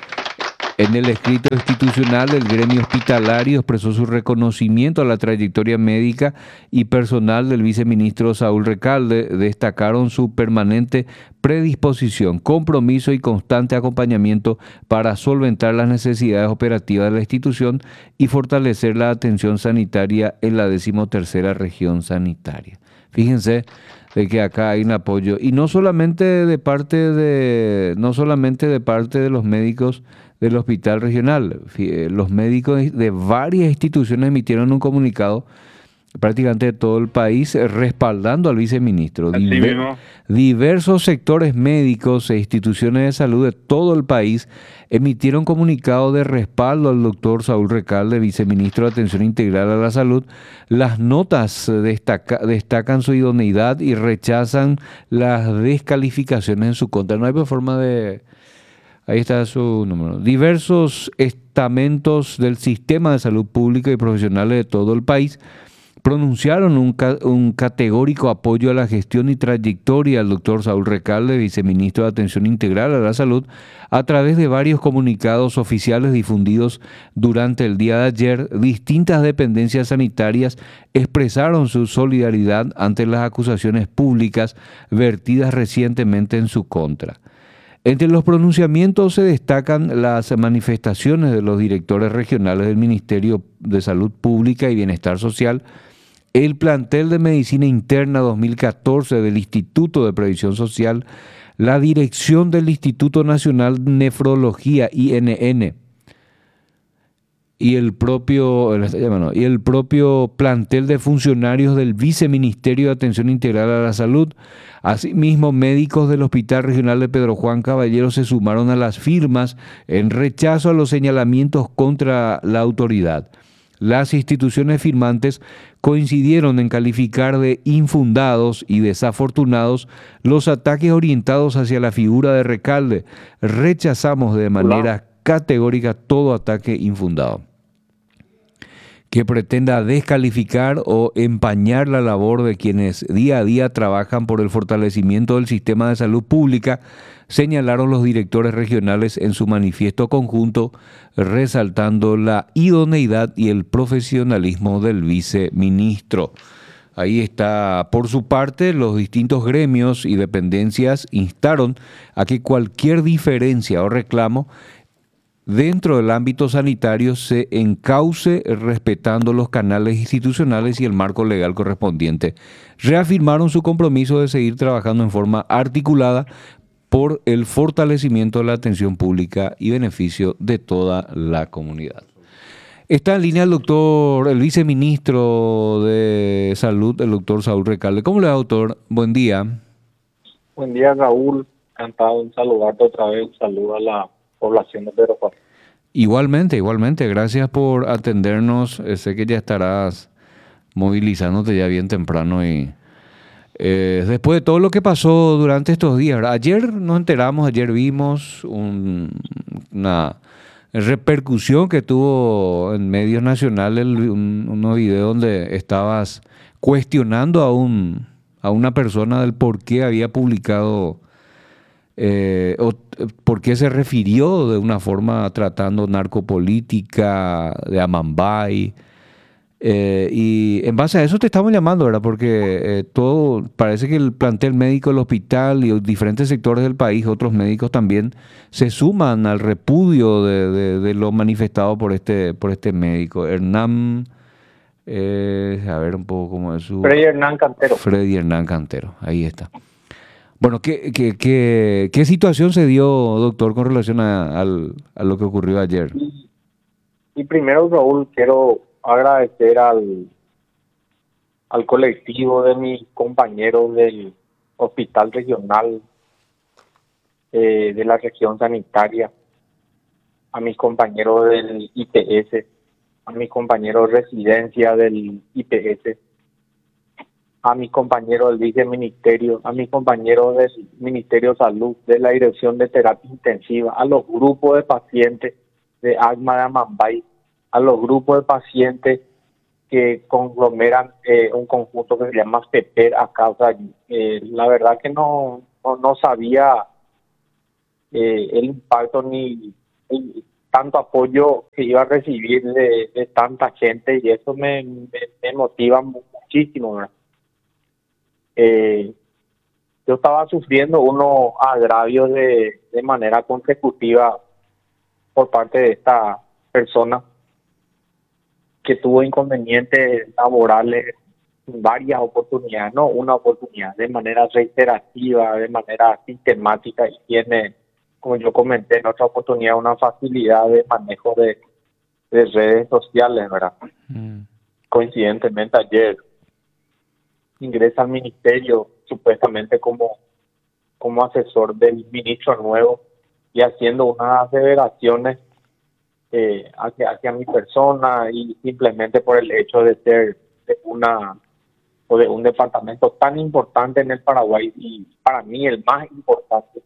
S4: En el escrito institucional, el gremio hospitalario expresó su reconocimiento a la trayectoria médica y personal del viceministro Saúl Recalde. Destacaron su permanente predisposición, compromiso y constante acompañamiento para solventar las necesidades operativas de la institución y fortalecer la atención sanitaria en la decimotercera región sanitaria. Fíjense de que acá hay un apoyo, y no solamente de parte de, no solamente de parte de los médicos del hospital regional. Los médicos de varias instituciones emitieron un comunicado prácticamente de todo el país respaldando al viceministro. Diver, diversos sectores médicos e instituciones de salud de todo el país emitieron comunicados de respaldo al doctor Saúl Recalde, viceministro de Atención Integral a la Salud. Las notas destaca, destacan su idoneidad y rechazan las descalificaciones en su contra. No hay forma de... Ahí está su número. Diversos estamentos del sistema de salud pública y profesionales de todo el país pronunciaron un, ca un categórico apoyo a la gestión y trayectoria del doctor Saúl Recalde, viceministro de Atención Integral a la Salud, a través de varios comunicados oficiales difundidos durante el día de ayer. Distintas dependencias sanitarias expresaron su solidaridad ante las acusaciones públicas vertidas recientemente en su contra. Entre los pronunciamientos se destacan las manifestaciones de los directores regionales del Ministerio de Salud Pública y Bienestar Social, el plantel de Medicina Interna dos mil catorce del Instituto de Previsión Social, la dirección del Instituto Nacional de Nefrología, I N N, y el propio, y el propio plantel de funcionarios del Viceministerio de Atención Integral a la Salud. Asimismo, médicos del Hospital Regional de Pedro Juan Caballero se sumaron a las firmas en rechazo a los señalamientos contra la autoridad. Las instituciones firmantes coincidieron en calificar de infundados y desafortunados los ataques orientados hacia la figura de Recalde. Rechazamos de manera categórica todo ataque infundado que pretenda descalificar o empañar la labor de quienes día a día trabajan por el fortalecimiento del sistema de salud pública, señalaron los directores regionales en su manifiesto conjunto, resaltando la idoneidad y el profesionalismo del viceministro. Ahí está. Por su parte, los distintos gremios y dependencias instaron a que cualquier diferencia o reclamo dentro del ámbito sanitario se encauce respetando los canales institucionales y el marco legal correspondiente. Reafirmaron su compromiso de seguir trabajando en forma articulada por el fortalecimiento de la atención pública y beneficio de toda la comunidad. Está en línea el doctor, el viceministro de Salud, el doctor Saúl Recalde. ¿Cómo le va, doctor? Buen día.
S8: Buen día, Raúl. Encantado en saludarte otra vez. Un saludo a la población de Pedro Juan.
S4: Igualmente, igualmente. Gracias por atendernos. Eh, sé que ya estarás movilizándote ya bien temprano y eh, después de todo lo que pasó durante estos días, ¿verdad? Ayer nos enteramos, ayer vimos un, una repercusión que tuvo en medios nacionales, un, unos videos donde estabas cuestionando a, un, a una persona del por qué había publicado Eh, o por qué se refirió de una forma tratando narcopolítica de Amambay, eh, y en base a eso te estamos llamando, ¿verdad? Porque eh, todo parece que el plantel médico del hospital y diferentes sectores del país, otros médicos también se suman al repudio de, de, de lo manifestado por este por este médico Hernán, eh, a ver un poco cómo es su
S8: Freddy Hernán Cantero.
S4: Freddy Hernán Cantero, ahí está. Bueno, ¿qué, qué, qué, qué situación se dio, doctor, con relación a, al- a lo que ocurrió ayer?
S8: Y, y primero, Raúl, quiero agradecer al, al colectivo de mis compañeros del Hospital Regional eh, de la región sanitaria, a mis compañeros del I P S, a mis compañeros de residencia del I P S, a mis compañeros del viceministerio, a mis compañeros del Ministerio de Salud, de la Dirección de Terapia Intensiva, a los grupos de pacientes de ACMA de Amambay, a los grupos de pacientes que conglomeran eh, un conjunto que se llama PEPER acá. O sea, eh, la verdad que no, no, no sabía eh, el impacto ni, ni tanto apoyo que iba a recibir de, de tanta gente, y eso me, me, me motiva muchísimo, ¿verdad? Eh, yo estaba sufriendo unos agravios de, de manera consecutiva por parte de esta persona que tuvo inconvenientes laborales en varias oportunidades, no una oportunidad, de manera reiterativa, de manera sistemática, y tiene, como yo comenté en otra oportunidad, una facilidad de manejo de, de redes sociales, ¿verdad?
S4: Mm.
S8: Coincidentemente ayer ingresa al ministerio supuestamente como, como asesor del ministro nuevo, y haciendo unas aseveraciones eh, hacia, hacia mi persona, y simplemente por el hecho de ser de una o de un departamento tan importante en el Paraguay, y para mí el más importante.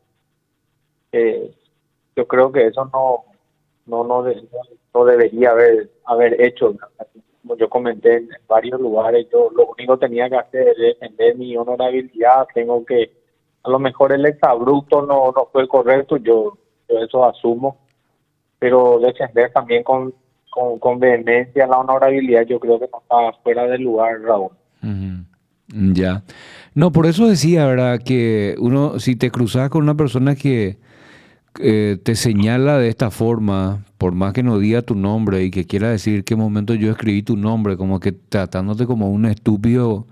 S8: Eh, yo creo que eso no no no, de- no, no debería haber haber hecho. Como yo comenté en, en varios lugares, yo lo único que tenía que hacer es defender mi honorabilidad. Tengo que, a lo mejor el exabrupto no, no fue correcto, yo, yo eso asumo, pero defender también con, con, con vehemencia la honorabilidad, yo creo que no está fuera del lugar, Raúl.
S4: Ujú. Ya. No, por eso decía, ¿verdad? Que uno, si te cruzas con una persona que eh, te señala de esta forma, por más que no diga tu nombre y que quiera decir qué momento yo escribí tu nombre, como que tratándote como un estúpido,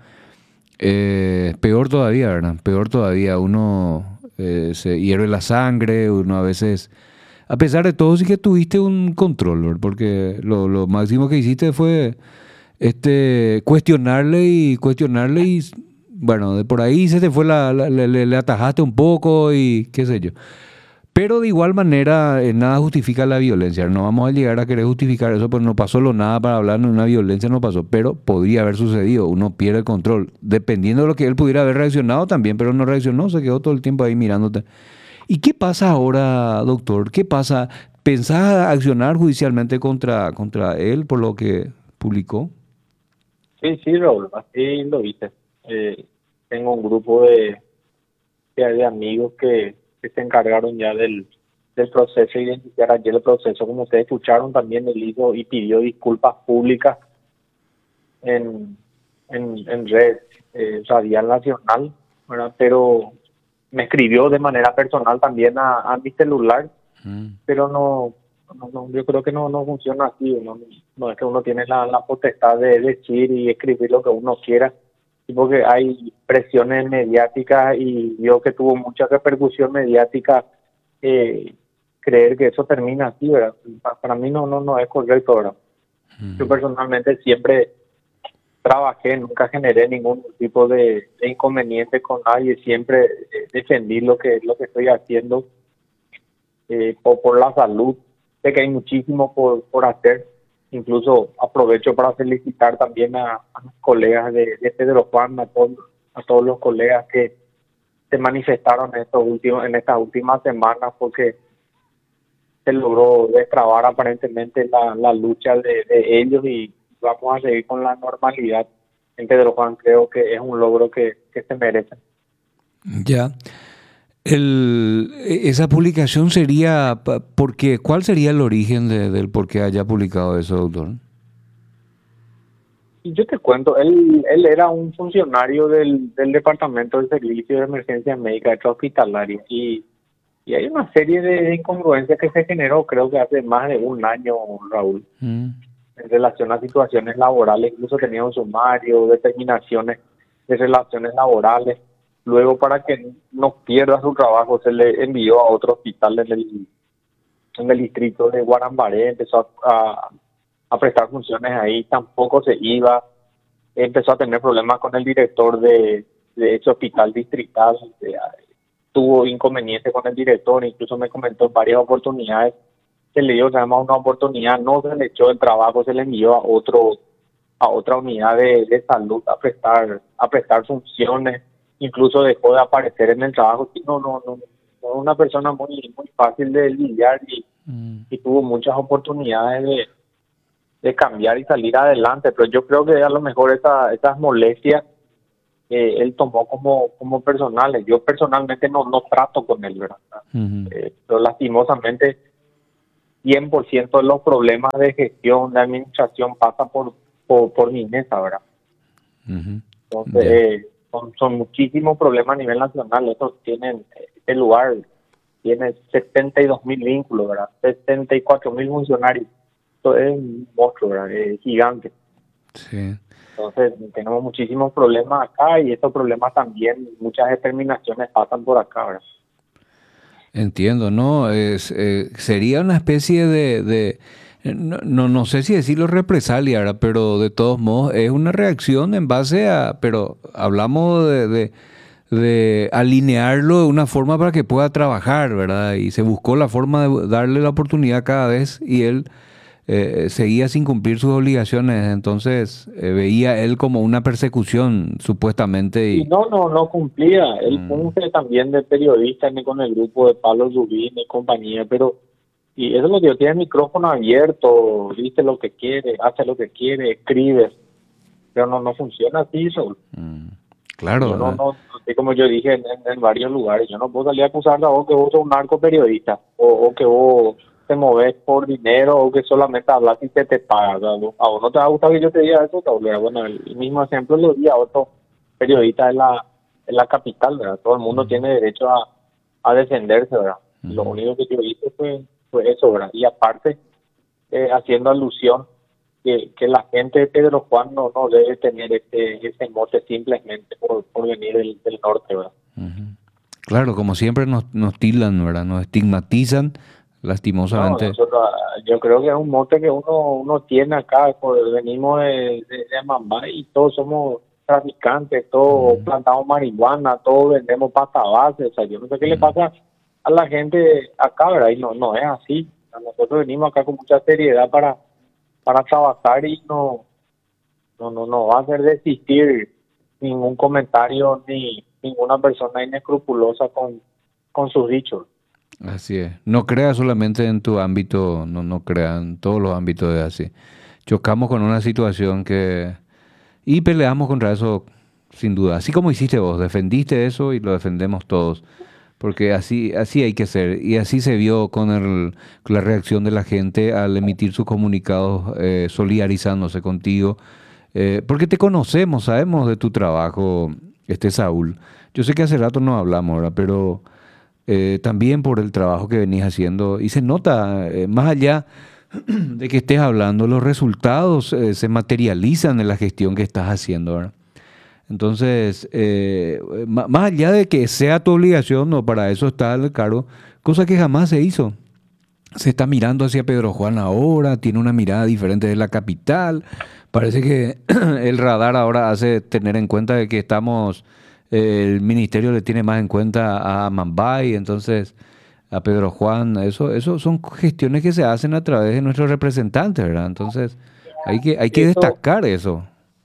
S4: eh, peor todavía, ¿verdad? Peor todavía. Uno eh, se hierve la sangre, uno a veces, a pesar de todo, sí que tuviste un control, ¿verdad? Porque lo, lo máximo que hiciste fue este cuestionarle y cuestionarle y bueno, de por ahí se te fue la, la- le, le- le atajaste un poco y qué sé yo. Pero de igual manera, eh, nada justifica la violencia. No vamos a llegar a querer justificar eso, pues no pasó lo nada para hablar de una violencia, no pasó. Pero podría haber sucedido, uno pierde el control. Dependiendo de lo que él pudiera haber reaccionado también, pero no reaccionó, se quedó todo el tiempo ahí mirándote. ¿Y qué pasa ahora, doctor? ¿Qué pasa? ¿Pensás accionar judicialmente contra, contra él por lo que publicó?
S8: Sí, sí, Raúl, así lo viste. Eh, tengo un grupo de, de, de amigos que, que se encargaron ya del, del proceso, de iniciar ayer el proceso. Como ustedes escucharon, también él hizo y pidió disculpas públicas en, en, en red eh, radial nacional, ¿verdad? Pero me escribió de manera personal también a, a mi celular, pero no, no, no, yo creo que no, no funciona así. No, no es que uno tiene la, la potestad de decir y escribir lo que uno quiera, y porque hay presiones mediáticas, y yo que tuvo mucha repercusión mediática, eh, creer que eso termina así, ¿verdad? Pa- Para mí no, no, no es correcto, ¿verdad? Yo personalmente siempre trabajé, nunca generé ningún tipo de, de inconveniente con nadie, siempre eh, defendí lo que, lo que estoy haciendo eh, por, por la salud. Sé que hay muchísimo por, por hacer. Incluso aprovecho para felicitar también a, a mis colegas de, de Pedro Juan, a todos, a todos los colegas que se manifestaron en, estos últimos, en estas últimas semanas, porque se logró destrabar aparentemente la, la lucha de, de ellos, y vamos a seguir con la normalidad. En Pedro Juan creo que es un logro que, que se merece.
S4: Ya. El, e- esa publicación sería, pa- porque, ¿cuál sería el origen de- del por qué haya publicado eso, doctor?
S8: Y yo te cuento, él, él era un funcionario del, del Departamento de Servicios de Emergencia Médica Hospitalaria, y, y hay una serie de, de incongruencias que se generó, creo que hace más de un año, Raúl,
S4: Mm.
S8: en relación a situaciones laborales. Incluso tenía un sumario, determinaciones de relaciones laborales. Luego, para que no pierda su trabajo, se le envió a otro hospital en el, en el distrito de Guarambaré, empezó a, a, a prestar funciones ahí, tampoco se iba, empezó a tener problemas con el director de, de ese hospital distrital, de, tuvo inconvenientes con el director, incluso me comentó en varias oportunidades, se le dio además una oportunidad, no se le echó el trabajo, se le envió a otro a otra unidad de, de salud a prestar a prestar funciones, incluso dejó de aparecer en el trabajo. No, no, no, no es una persona muy muy fácil de lidiar y, mm. y tuvo muchas oportunidades de, de cambiar y salir adelante, pero yo creo que a lo mejor esa, esas molestias eh, él tomó como como personales. Yo personalmente no no trato con él, ¿verdad? Uh-huh. Eh, pero lastimosamente cien por ciento de los problemas de gestión, de administración pasa por por, por mi mesa, ¿verdad? Uh-huh. Entonces yeah. eh, son, son muchísimos problemas a nivel nacional. Estos tienen, este lugar tiene setenta y dos mil vínculos, ¿verdad? setenta y cuatro mil funcionarios. Esto es un monstruo, ¿verdad? Es gigante.
S4: Sí.
S8: Entonces tenemos muchísimos problemas acá y estos problemas también, muchas determinaciones pasan por acá, ¿verdad?
S4: Entiendo, ¿no? Es, eh, sería una especie de, de no, no, no sé si decirlo represalia, ¿verdad? Pero de todos modos es una reacción en base a, pero hablamos de, de, de alinearlo de una forma para que pueda trabajar, ¿verdad? Y se buscó la forma de darle la oportunidad cada vez y él Eh, seguía sin cumplir sus obligaciones, entonces eh, veía él como una persecución supuestamente. Y,
S8: y no, no, no cumplía. Él mm. funge también de periodista con el grupo de Pablo Zubín y compañía, pero y eso es lo que yo tiene el micrófono abierto, dice lo que quiere, hace lo que quiere, escribe, pero no no funciona así, Saúl.
S4: Mm. Claro.
S8: Yo no, no, así como yo dije en, en, en varios lugares, yo no puedo salir a acusar a vos que vos sos un narco periodista o, o que vos te moves por dinero o que solamente hablas y te, te pagas. A vos no te va a gustar que yo te diga eso, Taulera. Bueno, el mismo ejemplo lo di a otro periodista en la, en la capital, ¿verdad? Todo el mundo uh-huh. tiene derecho a, a defenderse, ¿verdad? Uh-huh. Lo único que yo hice fue, fue eso, ¿verdad? Y aparte, eh, haciendo alusión que, que la gente de Pedro Juan no, no debe tener este, ese mote simplemente por, por venir del, del norte, ¿verdad?
S4: Uh-huh. Claro, como siempre nos, nos tildan, ¿verdad? Nos estigmatizan. Lastimosamente.
S8: No, nosotros, yo creo que es un mote que uno uno tiene acá, pues venimos de, de, de Mambay y todos somos traficantes, todos mm. plantamos marihuana, todos vendemos pasta base, o sea, yo no sé qué mm. le pasa a la gente acá, ¿verdad? Y no, no es así. Nosotros venimos acá con mucha seriedad para, para trabajar y no, no, no, no va a hacer desistir ningún comentario ni ninguna persona inescrupulosa con, con sus dichos.
S4: Así es. No crea solamente en tu ámbito, no, no crea en todos los ámbitos de así. Chocamos con una situación que... Y peleamos contra eso, sin duda. Así como hiciste vos, defendiste eso y lo defendemos todos. Porque así, así hay que ser. Y así se vio con, el, con la reacción de la gente al emitir sus comunicados eh, solidarizándose contigo. Eh, porque te conocemos, sabemos de tu trabajo, este Saúl. Yo sé que hace rato no hablamos, ¿verdad? Pero... Eh, también por el trabajo que venís haciendo y se nota, eh, más allá de que estés hablando, los resultados eh, se materializan en la gestión que estás haciendo, ¿verdad? Entonces, eh, más, más allá de que sea tu obligación, no, para eso está el cargo, cosa que jamás se hizo. Se está mirando hacia Pedro Juan ahora, tiene una mirada diferente de la capital, parece que el radar ahora hace tener en cuenta de que estamos... El ministerio le tiene más en cuenta a Mambay, entonces a Pedro Juan, eso, eso son gestiones que se hacen a través de nuestros representantes, ¿verdad? Entonces hay que, hay que eso, destacar eso.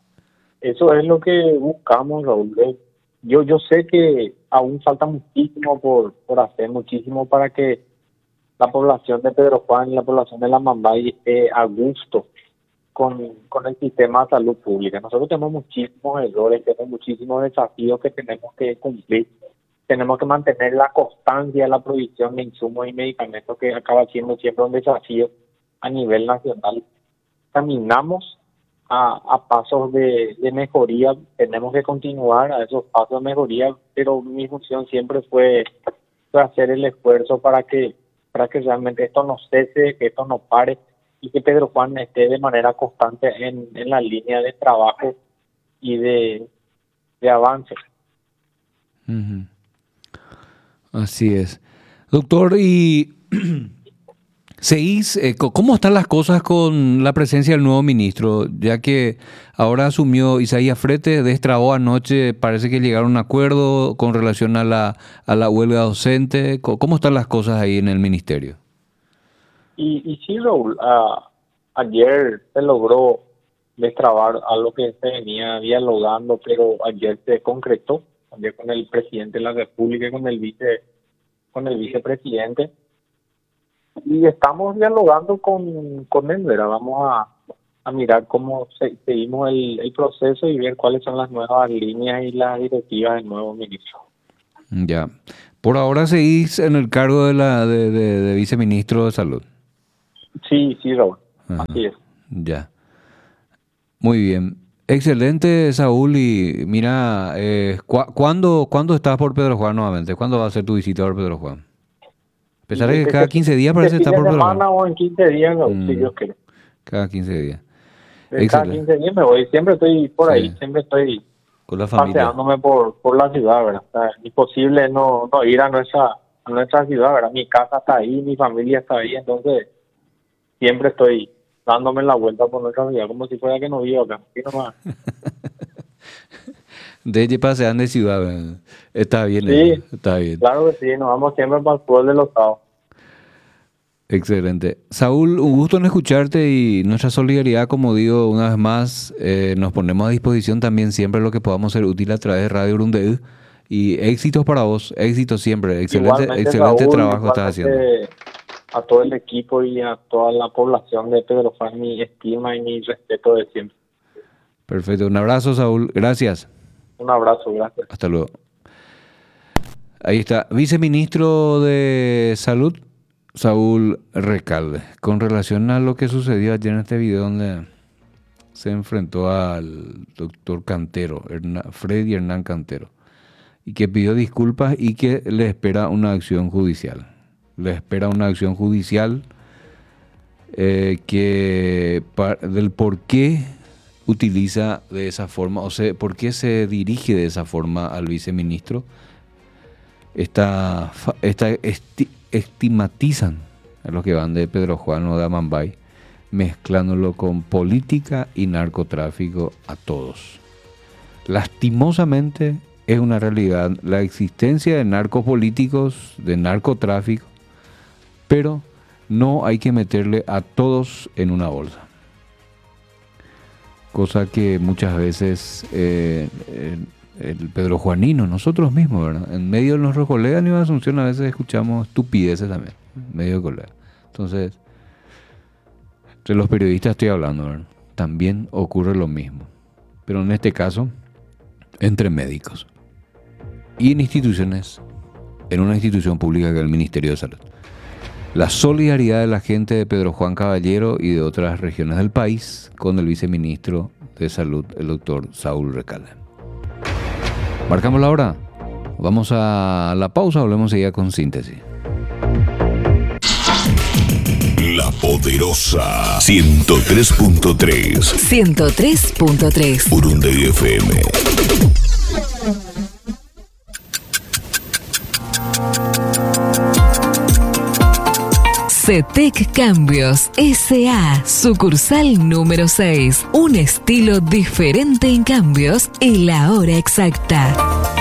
S8: Eso es lo que buscamos, Raúl. Yo, yo sé que aún falta muchísimo por, por hacer, muchísimo para que la población de Pedro Juan y la población de la Mambay esté a gusto con, con el sistema de salud pública. Nosotros tenemos muchísimos errores, tenemos muchísimos desafíos que tenemos que cumplir. Tenemos que mantener la constancia de la provisión de insumos y medicamentos, que acaba siendo siempre un desafío a nivel nacional. Caminamos a, a pasos de, de mejoría, tenemos que continuar a esos pasos de mejoría, pero mi función siempre fue, fue hacer el esfuerzo para que, para que realmente esto no cese, que esto no pare, y que Pedro Juan esté de manera constante en, en la línea de trabajo y de, de avance.
S4: Uh-huh. Así es. Doctor, y seguís, eh, ¿cómo están las cosas con la presencia del nuevo ministro? Ya que ahora asumió Isaías Frete, destrabó anoche, parece que llegaron a un acuerdo con relación a la, a la huelga docente. ¿Cómo están las cosas ahí en el ministerio?
S8: Y, y sí, Raúl, uh, ayer se logró destrabar algo que se venía dialogando, pero ayer se concretó, ayer con el presidente de la República y con el vice, con el vicepresidente, y estamos dialogando con, con él, ¿verdad? Vamos a, a mirar cómo se, seguimos el, el proceso y ver cuáles son las nuevas líneas y las directivas del nuevo ministro.
S4: Ya. Por ahora seguís en el cargo de la de, de, de viceministro de Salud.
S8: Sí, sí, Raúl. Ajá. Así es.
S4: Ya. Muy bien. Excelente, Saúl. Y mira, eh, ¿cu- ¿cuándo, ¿cuándo estás por Pedro Juan nuevamente? ¿Cuándo va a ser tu visita por Pedro Juan? A pesar de que cada quince días parece estar por Pedro Juan.
S8: O en quince días, no,
S4: mm,
S8: si Dios quiere.
S4: Cada quince días.
S8: Cada
S4: Excelente.
S8: quince días me voy. Siempre estoy por
S4: Sí.
S8: ahí. Siempre estoy
S4: Con la familia.
S8: paseándome por, por la ciudad, ¿verdad? O sea, es imposible no, no ir a nuestra, a nuestra ciudad, ¿verdad? Mi casa está ahí, mi familia está ahí, entonces siempre estoy dándome la vuelta por nuestra ciudad como si fuera que no vivo acá. Aquí nomás.
S4: De hecho, pasean de ciudad, ¿verdad? Está bien,
S8: Sí,
S4: eso, está bien.
S8: Claro que sí, nos vamos siempre para el pueblo de los Estados.
S4: Excelente. Saúl, un gusto en escucharte y nuestra solidaridad, como digo, una vez más, eh, nos ponemos a disposición también siempre lo que podamos ser útil a través de Radio Urundeú. Y éxitos para vos, éxitos siempre. Excelente,
S8: Igualmente,
S4: excelente
S8: Raúl,
S4: trabajo estás haciendo.
S8: igualmente a todo el equipo y a toda la población de Pedro Juan, mi estima y mi respeto de siempre.
S4: Perfecto. Un abrazo, Saúl. Gracias.
S8: Un abrazo, gracias.
S4: Hasta luego. Ahí está. Viceministro de Salud, Saúl Recalde. Con relación a lo que sucedió ayer en este video donde se enfrentó al doctor Cantero, Hernán, Freddy Hernán Cantero, y que pidió disculpas y que le espera una acción judicial. Le espera una acción judicial eh, que pa, del por qué utiliza de esa forma, o sea, por qué se dirige de esa forma al viceministro. Esta, esta esti, estigmatizan a los que van de Pedro Juan o de Amambay, mezclándolo con política y narcotráfico a todos. Lastimosamente es una realidad la existencia de narcos políticos, de narcotráfico, pero no hay que meterle a todos en una bolsa. Cosa que muchas veces eh, el, el Pedro Juanino, nosotros mismos, ¿verdad? En medio de nuestros colegas en Nueva Asunción a veces escuchamos estupideces también, en medio de colegas. Entonces, entre los periodistas estoy hablando, ¿verdad? También ocurre lo mismo. Pero en este caso, entre médicos y en instituciones, en una institución pública que es el Ministerio de Salud. La solidaridad de la gente de Pedro Juan Caballero y de otras regiones del país con el viceministro de Salud, el doctor Saúl Recalde. Marcamos la hora. Vamos a la pausa, volvemos a ir con síntesis.
S11: La Poderosa ciento tres punto tres.
S12: ciento tres punto tres.
S11: Urundeí F M.
S12: CETEC Cambios S A, sucursal número seis. Un estilo diferente en cambios y la hora exacta.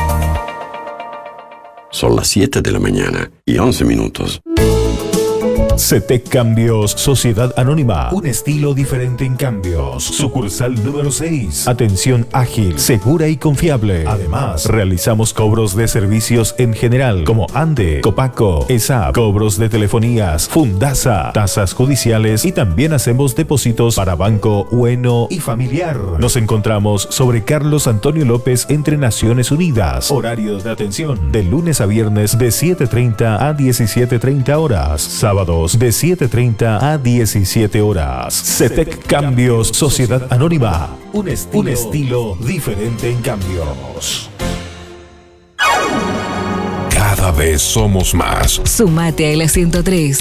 S13: Son las siete de la mañana y once minutos.
S14: CETEC Cambios, Sociedad Anónima. Un estilo diferente en cambios. Sucursal número seis. Atención ágil, segura y confiable. Además, realizamos cobros de servicios en general, como ANDE, Copaco, E S A P, cobros de telefonías, Fundasa, tasas judiciales y también hacemos depósitos para banco, bueno y familiar. Nos encontramos sobre Carlos Antonio López entre Naciones Unidas. Horarios de atención de lunes a viernes de siete treinta a diecisiete treinta horas. Sábados de siete treinta a diecisiete horas. CETEC Cambios, Sociedad Anónima. Un estilo, un estilo diferente en cambios.
S11: Cada vez somos más.
S12: Sumate a la ciento tres.